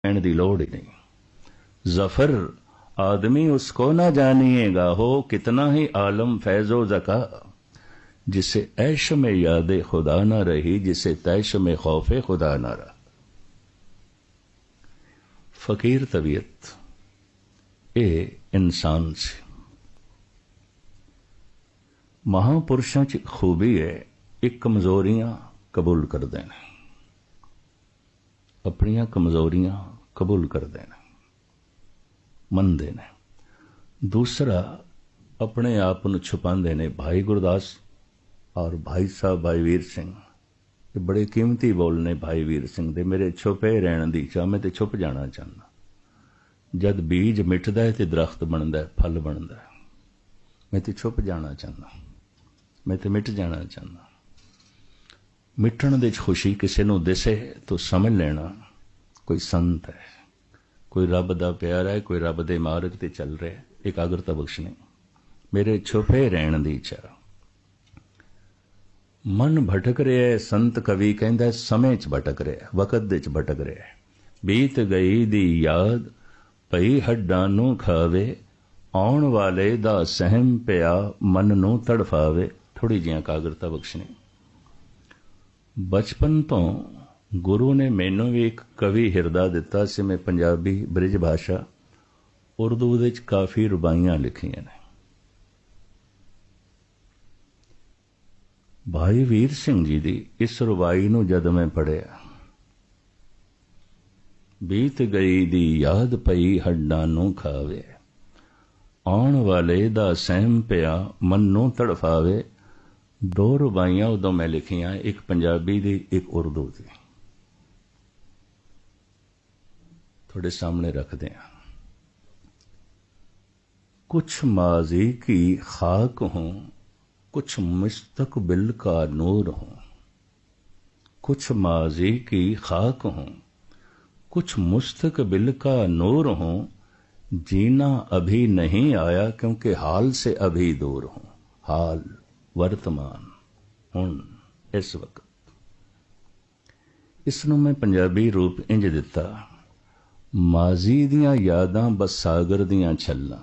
कहने की लोड़ ही नहीं। जफर आदमी उसको ना जानिएगा हो, कितना ही आलम फैजो जका, जिसे ऐश में याद खुदा ना रही, जिसे तैश में खौफे खुदा ना रहा। फकीर तबीयत ये इंसान से महापुरुषों की खूबी है, एक कमजोरियां कबूल कर देना, अपनियां कमजोरियां कबूल कर देना, मन देना। दूसरा अपने आप को छुपाते ने। भाई गुरदास और भाई साहब भाई वीर सिंह ये बड़े कीमती बोल ने। भाई वीर सिंह दे मेरे छुपे रहने की चाह, मैं तो छुप जाना चाहना। जद बीज मिटदा है तो दरख्त बनता है, फल बनता है। मैं तो छुप जाना चाहना, मैं तो मिट जाना चाहना। मिटण दे खुशी किसी नूं दिसे तो समझ लेना कोई संत है, कोई रब दा प्यारा है, कोई रब दे मार्ग ते चल रहा है। एकाग्रता बख्शनी। मेरे छुपे रहण दी चाह। मन भटक रहा है, संत कवि कहंदा है समय च भटक रहा है, वकत दे च भटक रहा है। बीत गई दी याद पई हड्डां नूं खावे, आउण वाले दा सहम पिया मन नूं तड़फावे। थोड़ी जी एकाग्रता बख्शनी। बचपन तो गुरु ने मैनू भी एक कवि हिरदा दिता सी। मैं पंजाबी ब्रिज भाषा उर्दू दे काफ़ी रुबाइयां लिखियां ने। भाई वीर सिंह जी दी इस रुबाई नूं जद मैं पढ़िया, बीत गई दी याद पई हड्डां नूं खावे, आउण वाले दा सहम पिया मन नूं तड़फावे। दो रुबाइयां उदों मैं लिखियां, एक पंजाबी दी एक उर्दू दी। थोड़े सामने रखते हैं। कुछ माजी की खाक हूं, कुछ मुस्तकबिल का नूर हूं। कुछ माजी की खाक हूं, कुछ मुस्तकबिल का नूर हूं। जीना अभी नहीं आया क्योंकि हाल से अभी दूर हूं। हाल वर्तमान हुण इस वक्त। इसनूं मैं पंजाबी रूप इंज दिता, माजी दियां यादां बस सागर दियां छल्लां।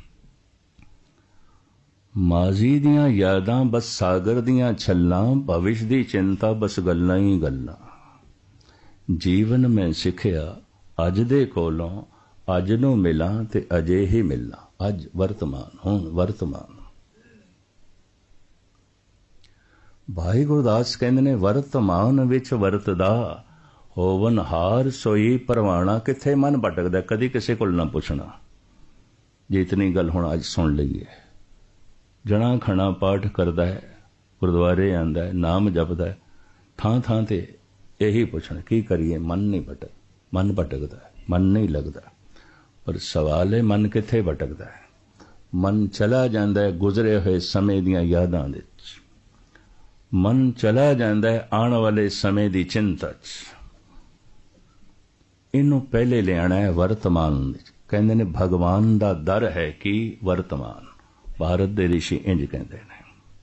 माजी दियां यादां बस सागर दियां छल्लां, भविष्य दी चिंता बस गल्लां ही गल्लां। जीवन में सिखिया अज दे कोलों, अज नूं मिलां ते अजे ही मिलां। अज वर्तमान हुण वर्तमान। भाई गुरदास कहंदे ने वर्तमान विच वरतदा, होवन हार सोई परवाना। किथे मन भटकदा, कदी किसी कोल ना पुछना। जे इतनी गल हुण अज सुन लईए। जना खना पाठ करदा है, गुरुद्वारे आंदा है, नाम जपदा है, थां थां ते यही पुछना की करिए। मन नहीं भटक, मन भटकदा है, मन नहीं लगदा। पर सवाल है मन किथे भटकदा है? मन चला जांदा है गुजरे हुए समय दियां यादां दे विच। मन चला जाता है आने वाले समय की चिंता च। इनू पहले ले आना है वर्तमान। कहते ने भगवान का दर है कि वर्तमान। भारत दे ऋषि इंज कहते हैं,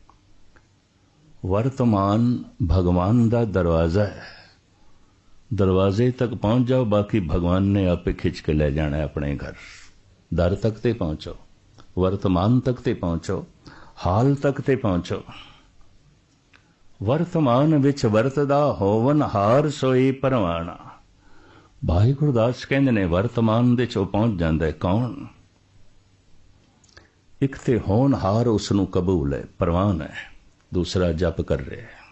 वर्तमान भगवान का दरवाजा है। दरवाजे तक पहुंच जाओ, बाकी भगवान ने आपे खिंच के ले जाना है अपने घर। दर तक ते पहुंचो, वर्तमान तक ते पहुंचो, हाल तक ते पहुंचो। वर्तमान विच वरतदा, होवन हार सोई परवाना। भाई गुरदास कहंदे ने वर्तमान दे चो पहुंच जांदा है कौन? एक ते होनहार उसनू कबूल है, परवान है। दूसरा जप कर रहे है।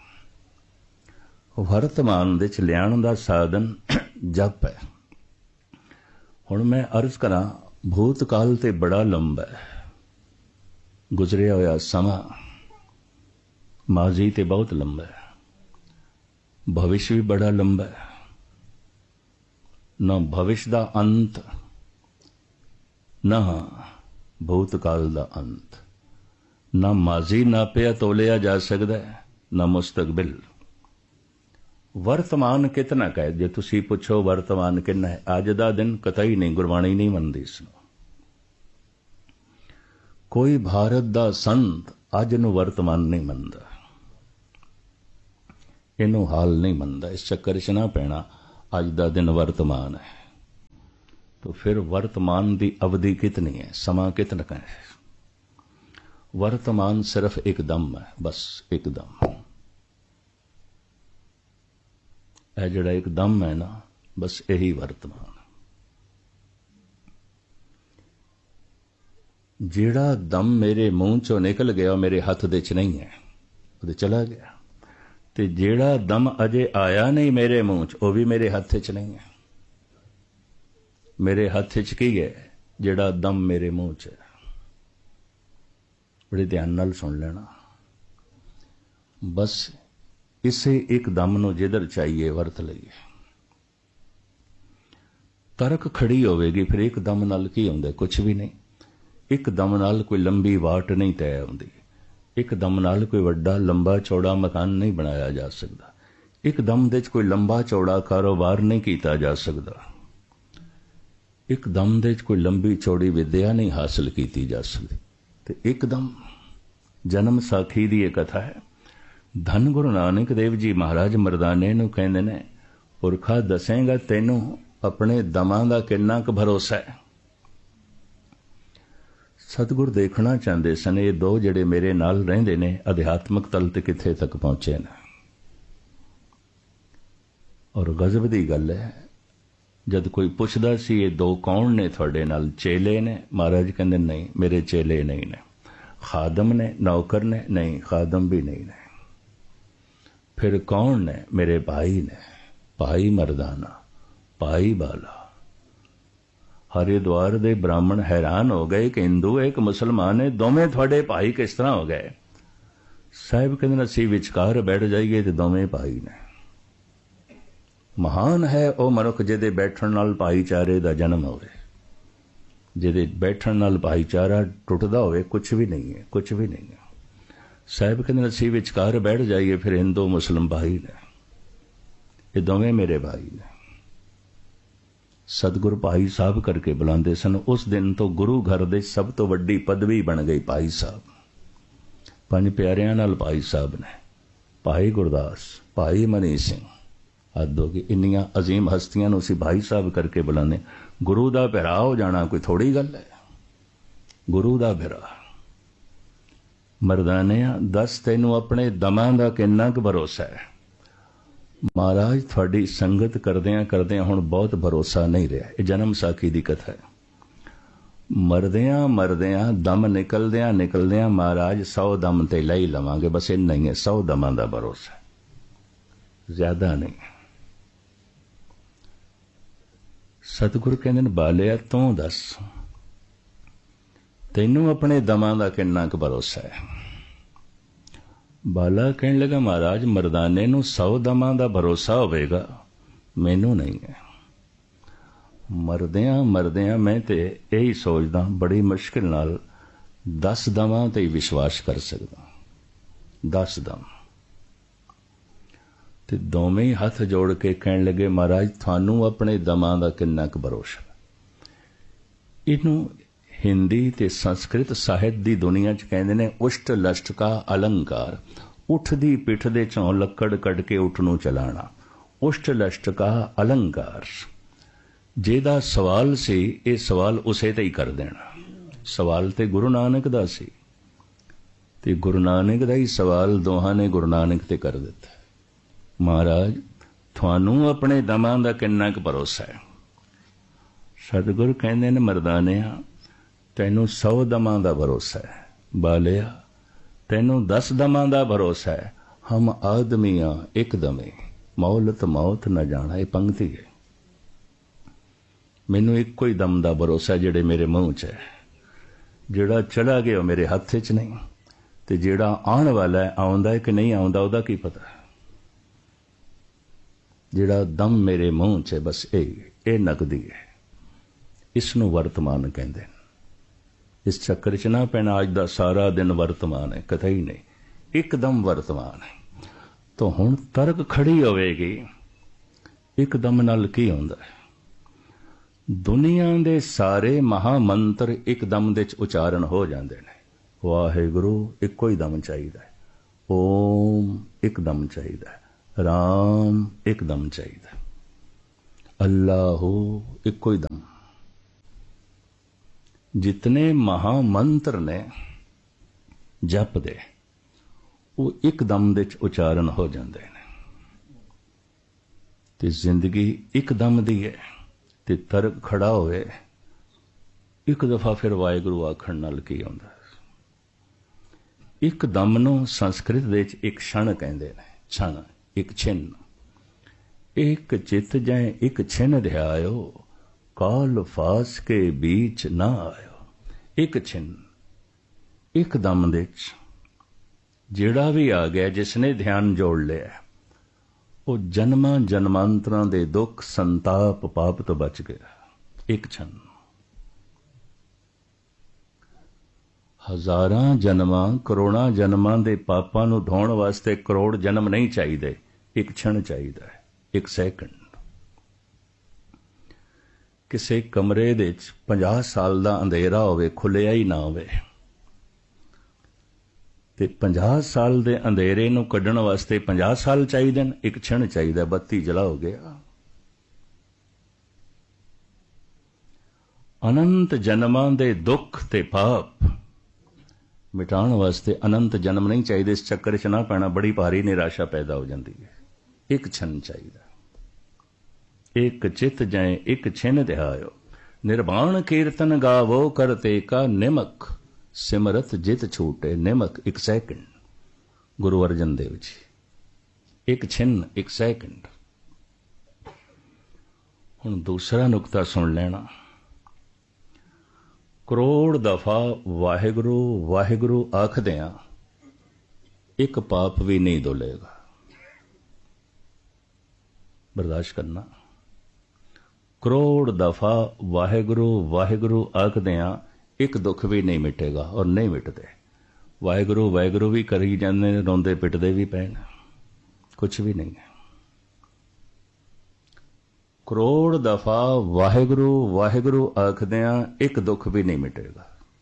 वर्तमान दे च लियाण दा साधन जप है। हुण मैं अर्ज करा, भूतकाल ते बड़ा लंबा है गुजरिया होया समा, माजी ते बहुत लंबा है, भविष्य भी बड़ा लंबा है। ना भविष्य दा अंत, ना भूतकाल दा अंत। ना माजी नापिया तोलिया जा सकता है, ना मुस्तकबिल। वर्तमान कितना कहे? जे तुसी पुछो वर्तमान कितना है, अज दा दिन कतई नहीं, गुरबाणी नहीं मनदी इसनूं। कोई भारत दा संत अज नूं वर्तमान नहीं मनदा, इनू हाल नहीं मनदा। इस चक्कर च ना पैना। अज दा दिन वर्तमान है, तो फिर वर्तमान की अवधि कितनी है, समा कितना है? वर्तमान सिर्फ एक दम है, बस एक दम। यह जड़ा एक दम है ना, बस यही वर्तमान। जेड़ा दम मेरे मूंह चो निकल गया मेरे हथ दे च नहीं है, वो चला गया। ते जेड़ा दम अजे आया नहीं मेरे मूंह च, वो भी मेरे हथ च नहीं है। मेरे हथ च की है? जेड़ा दम मेरे मूंह च है। बड़े ध्यान नाल सुन लेना। बस इसे एक दम नूं जिधर चाहिए वरत लईए। तरक खड़ी होवेगी, फिर एक दम नाल की हुंदा? कुछ भी नहीं। एक दम नाल कोई लंबी वाट नहीं तय होंदी। एक दम नाल कोई वड्डा लंबा चौड़ा मकान नहीं बनाया जा सकता। एक दम दे कोई लंबा चौड़ा कारोबार नहीं किया जा सकता। एक दम दे कोई लंबी चौड़ी विद्या नहीं हासिल की जा सकती। तो एकदम जन्म साखी दी एक कथा है। धन गुरु नानक देव जी महाराज मरदाने नूं कहंदे ने, पुरखा दसेगा तैनूं अपने दमां दा किन्ना क भरोसा है। सतगुर देखना चाहते सन ये दो जड़े मेरे नाल रहिंदे ने अध्यात्मक तल ते किथे तक पहुंचे ने। और गजब दी गल है, जद कोई पुछदा सी ये दो कौन ने तुहाडे नाल? चेले ने? महाराज कहंदे नहीं, मेरे चेले नहीं ने। खादम ने? नौकर ने? नहीं, खादम भी नहीं ने। फिर कौन ने? मेरे भाई ने। भाई मरदाना, भाई बाला। हरिद्वार दे ब्राह्मण हैरान हो गए कि हिंदू एक मुसलमान है, दोवें थोड़े भाई किस तरह हो गए? साहिब कहते असी विचकार बैठ जाइए तो दोवें भाई ने। महान है वह मनुख जिहदे बैठण नाल भाईचारे दा जन्म होवे। जिहदे बैठण नाल भाईचारा टुटदा होवे कुछ भी नहीं है, कुछ भी नहीं है। साहिब कहते असी विचकार बैठ जाइए, फिर हिंदू मुसलिम भाई ने, ये दोवें मेरे भाई ने। सतगुरु भाई साहब करके बुलाते सन। उस दिन तो गुरु घर दे सब तो वड्डी पदवी बन गई भाई साहब। पंज प्यारियां नाल भाई साहब ने, भाई गुरदास, भाई मनी सिंह, हद होगी। इन्नियां अजीम हस्तियां नूं असीं भाई साहब करके बुलाने। गुरु दा भरा हो जाना कोई थोड़ी गल है। गुरु दा भरा। मरदाने दस तैनूं अपने दमां दा किन्ना क भरोसा है? महाराज थोड़ी संगत करदियां करदियां हुण बहुत भरोसा नहीं रहा। ये जन्म साखी दी कथा है। मरदियां मरदियां दम निकलदियां निकलदियां महाराज 100 दम ते ले ही लवांगे, बस इन्ना ही है। 100 दमां दा भरोसा है, ज्यादा नहीं। सतगुरु कहंदे ने, बालिया तू दस तैनूं अपने दमां दा किन्ना क भरोसा है? बाला कहने लगा, महाराज मरदाने नूं 100 दमां दा भरोसा होवेगा, मैनू नहीं है। मरदियां मरदियां मैं ते यही सोचदा, बड़ी मुश्किल नाल 10 दमां ते विश्वास कर सकदा। 10 दम। ते दोवें ही हथ जोड़ के कहने लगे, महाराज थानू अपने दमां दा किन्ना क भरोसा? इनू हिंदी ते संस्कृत साहित्य दी दुनिया च कहंदे ने उष्ट लष्ट का अलंकार। उठ दी पिठ दे चों लक्कड़ कड़ के उठ नूं चलाना, उष्ट लष्ट का अलंकार। जेदा सवाल सी ये सवाल उसे ते ही कर देना। सवाल ते गुरु नानक दा सी ते गुरु नानक दा ही सवाल दोहां ने गुरु नानक ते कर दिता। महाराज थानू अपने दमां दा किन्ना क भरोसा है? सतगुरु कहंदे ने, मरदानिया तैनू 100 दमां दा भरोसा है। बालिया तैनू 10 दमां दा भरोसा है। हम आदमियां एक दमे मौलत मौत न जाना। ये पंक्ति है। मैनू इको ही दम दा भरोसा है जेड़े मेरे मुंह च है। जेड़ा चला गया मेरे हथ च नहीं, ते जेड़ा आने वाला है आउंदा है कि नहीं आउंदा ओदा की पता। जेड़ा दम मेरे मुंह च है बस ये नकदी है। इसनू वर्तमान कहंदे ने। इस चक्कर च ना पैना अज दा सारा दिन वर्तमान है, कथा ही नहीं, एकदम वर्तमान है। तो हुण तर्क खड़ी होवेगी, एकदम नाल की हुंदा है? दुनिया दे सारे महामंत्र एकदम दे उचारण हो जाते हैं। वाहिगुरु इको ही दम चाहिए, ओम एकदम चाहिए, राम एकदम चाहिए, अल्लाह इको ही दम, जितने महामंत्र ने जप दे वो एकदम दे उचारण हो जाते हैं। ते जिंदगी एकदम दी है ते तर्क खड़ा होए एक दफा फिर वाहिगुरू आखण नाल की आउंदा। एक दम नूं संस्कृत दे विच एक क्षण कहंदे ने, क्षण एक छिन्न। एक चित जै एक छिन्न ध्यायो काल फास के बीच ना आयो। एक छिन्न एक दम दे जिहड़ा भी आ गया जिसने ध्यान जोड़ लिया वो जन्मां जन्मांतरां दे दुख संताप पाप तो बच गया। एक क्षण हजारां जन्मां करोड़ां जन्मां दे पापां नूं धोण वास्ते करोड़ जन्म नहीं चाहिए, एक क्षण चाहिए, एक सैकंड। किसी कमरे दे 50 साल दा अंधेरा होवे खुलिया ही ना होवे ते 50 साल दे अंधेरे नूं कड्ढण वास्ते 50 साल चाहिए, एक क्षण चाहिए, बत्ती जला हो गया। अनंत जन्मां दे दुख ते पाप मिटाण वास्ते अनंत जन्म नहीं चाहिए। इस चक्कर च ना पैना, बड़ी भारी निराशा पैदा हो जाती है। एक क्षण चाहिए। एक चित जै एक छिन्न ध्यायो निर्वाण कीर्तन गावो करते का निमक सिमरत जित छूटे। निमक एक सैकंड, गुरु अर्जन देव जी। एक छिन्न एक सैकंड। हुण दूसरा नुकता सुन लेना। करोड़ दफा वाहिगुरु वाहिगुरु आखदियां एक पाप भी नहीं धुलेगा। बर्दाश्त करना। करोड़ दफा वाहिगुरु वाहिगुरु आखदियां एक दुख भी नहीं मिटेगा और नहीं मिटते। वाहिगुरु वाहिगुरु भी करी जाते, रोंदे पिटदे भी पैन, कुछ भी नहीं है। करोड़ दफा वाहिगुरु वाहिगुरु आखदियां एक दुख भी नहीं मिटेगा।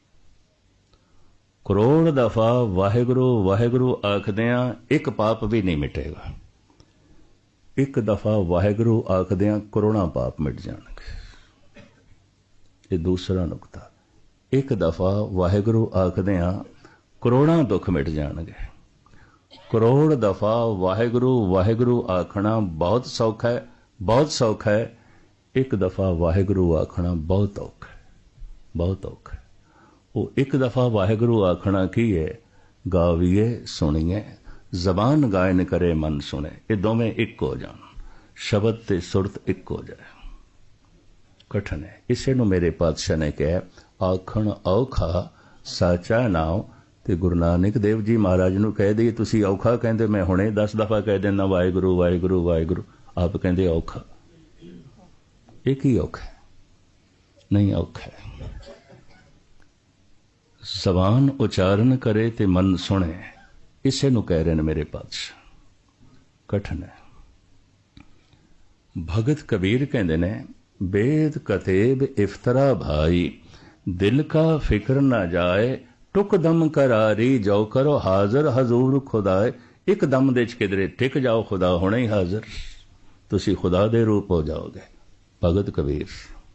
करोड़ दफा वाहिगुरु वाहिगुरु आखदियां एक पाप भी नहीं मिटेगा। एक दफा वाहिगुरु आखदियां करोड़ां पाप मिट जाणगे। ये दूसरा नुकता। एक दफा वाहिगुरु आखदियां करोड़ां दुख मिट जाणगे। करोड़ दफा वाहिगुरु वाहिगुरु आखना बहुत सौखा है, बहुत सौखा है। एक दफा वाहिगुरु आखना बहुत औखा है, बहुत औखा है। वो एक दफा वाहिगुरु आखना की है, गावीए सुनिए जबान गायन करे मन सुने। ये दोवें एक हो जान, शब्द ते सुरत एक हो जाए। कठिन है। इसे नूं मेरे पातशाह ने कहा आखण औखा साचा नाम। ते गुरु नानक देव जी महाराज नूं कह दी तुसीं औखा कहंदे, मैं हुणे 10 दफा कह देना वाहिगुरु वाहिगुरु वाहिगुरु, आप कहंदे औखा। एक ही औखा है, नहीं औखा है। जबान उचारण करे ते मन सुने, इसे नूं कह रहे ने मेरे पातशाह। कठिन है। भगत कबीर कहंदे ने बेद कतेब इफ्तरा भाई दिल का फिक्र ना जाए टुक दम करारी जो करो हाजिर हजूर खुदाए। एक दम दे किधरे टिक जाओ, खुदा होने ही हाजिर, तुसी खुदा दे रूप हो जाओगे। भगत कबीर।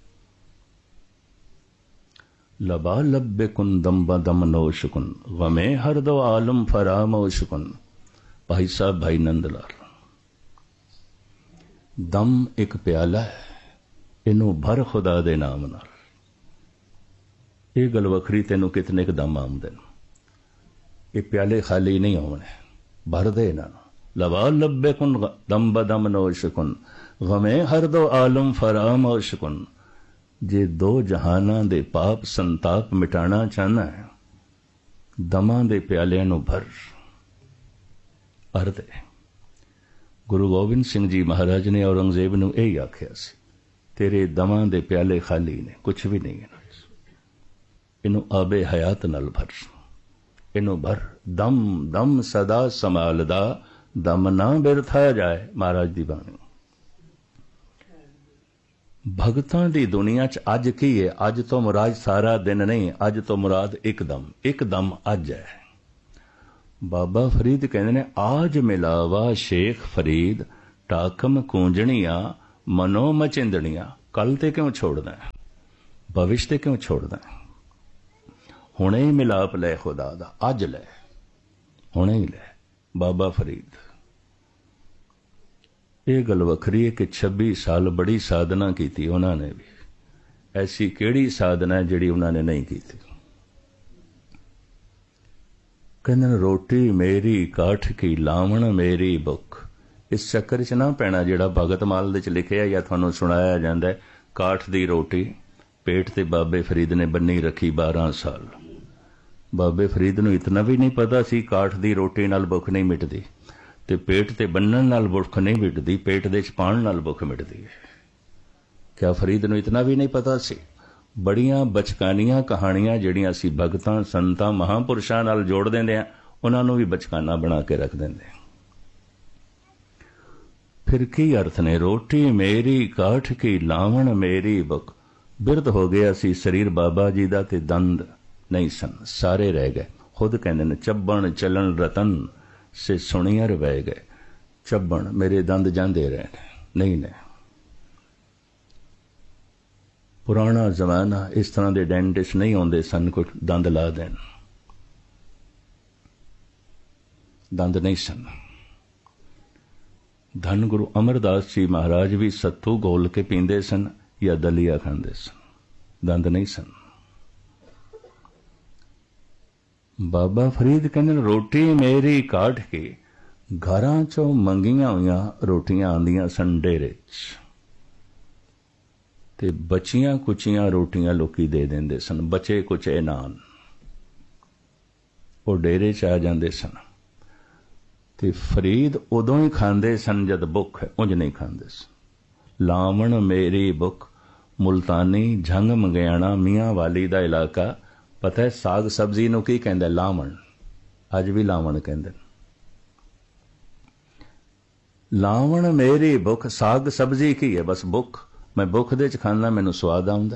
लबा लब्बे कुन दम बदम नोशकुन गमे हर दो आलम फरामोशकुन। भाई साहब भाई नंदलाल। दम एक प्याला है, इनू भर खुदा दे नाम नाल। ये गल वखरी तेनू कितने क दम आमदे न, ये प्याले खाली नहीं होने, भर दे ना। लबा लब्बे कुन दम बदम नोशकुन गमे हर दो आलम फरामोशकुन। जे दो जहाना दे पाप संताप मिटाना चाहना है, दमा दे प्यालियां नू भर दे। गुरु गोबिंद सिंह जी महाराज ने औरंगजेब नू यही आख्या सी, तेरे दमा दे प्याले खाली ने, कुछ भी नहीं है। इनू आबे हयात नाल भर, इनू भर। दम दम सदा संभालदा दम ना बिरथा जाए। महाराज दी बाणी। भगतां दी दुनिया च अज की है? अज तो मुराद सारा दिन नहीं, अज तो मुराद एक दम अज है। बाबा फरीद कहते ने आज मिलावा शेख फरीद टाकम कूंजणियां मनो मचिंदणियां। कल ते क्यों छोड़दा है, भविष्य ते क्यों छोड़दा है? हुणे ही मिलाप लै खुदा दा, अज लै, हुणे ही लै। बाबा फरीद, ये गल वखरी है कि 26 साल बड़ी साधना की उन्होंने भी, ऐसी केड़ी साधना है जिहड़ी उन्होंने नहीं की। कहंदे रोटी मेरी काठ की लावण मेरी बुख। इस चक्कर च ना पैना जिहड़ा भगत माल दे च लिखिया या तुहानूं सुनाया जांदा है, काठ दी रोटी पेट ते बाबे फरीद ने बन्नी रखी 12 साल। बाबे फरीद नूं इतना भी नहीं पता सी काठ दी रोटी नाल भुख नहीं मिटदी, ते पेट ते बन्नण नाल भुख नहीं मिटदी, पेट दे च पाण नाल भुख मिटदी है। क्या फरीद नूं इतना भी नहीं पता सी? बड़ियां बचकानियां कहानियां जिहड़ियां असीं भगतां संतां महापुरुषां नाल जोड़ दिंदे आ, उन्हां नूं भी बचकाना बना के रख दिंदे। फिर की अर्थ ने? रोटी मेरी काठ की लावण मेरी बुख। बिरध हो गया सी शरीर बाबा जी दा, ते दंद नहीं सन, सारे रह गए। खुद कहंदे ने चब्बण चलन रतन से सुनियर बह गए। चब्बण मेरे दंद जांदे रहे नहीं ने। पुराना जमाना इस तरह के डेंटिस्ट नहीं आते सन, कुछ दंद ला देन, दंद नहीं सन। धन गुरु अमरदास जी महाराज भी सत्तू घोल के पींदे सन या दलिया खांदे सन, दंद नहीं सन। बाबा फरीद कहते रोटी मेरी काठ की, घरां चों मंगियां हुई रोटियां आंदियां सन डेरे च, ते बचियां कुचियां रोटियां लोकी दे देंदे सन, बचे कुचे नान वो डेरे च आ जांदे सन। ते फरीद उदों ही खांदे सन जद भुख है, उंज नहीं खांदे सन। लावण मेरी भुख, मुल्तानी झंग मंगियाना मियाँ वाली दा इलाका। पता है साग सब्जी नूं की कहंदे? लावण। अज भी लावण कहंदे। लावण मेरी भुख, साग सब्जी की है? बस भुख। मैं भुख दे च खाना, मैनूं स्वाद आउंदा।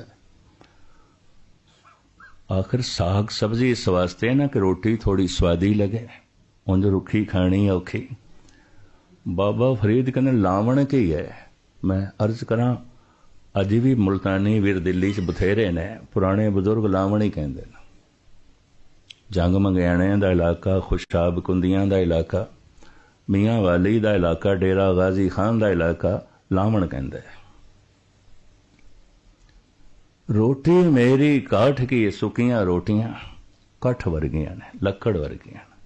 आखिर साग सब्जी इस वास्ते ना कि रोटी थोड़ी स्वादी लगे, उंज रुखी खानी औखी। बाबा फरीद कहने लावण की है? मैं अर्ज करा, अज भी मुल्तानी वीर दिल्ली च बथेरे ने, पुराने बजुर्ग लावण ही कहंदे ने। जंग मंगियाणियां दा इलाका, खुशाब कुंदियां दा इलाका, मियाँ वाली दा इलाका, डेरा गाजी खान दा इलाका लावण कहंदे। रोटी मेरी काठ की, सुकियां रोटियां कठ वर्गियां ने, लकड़ वर्गियां ने।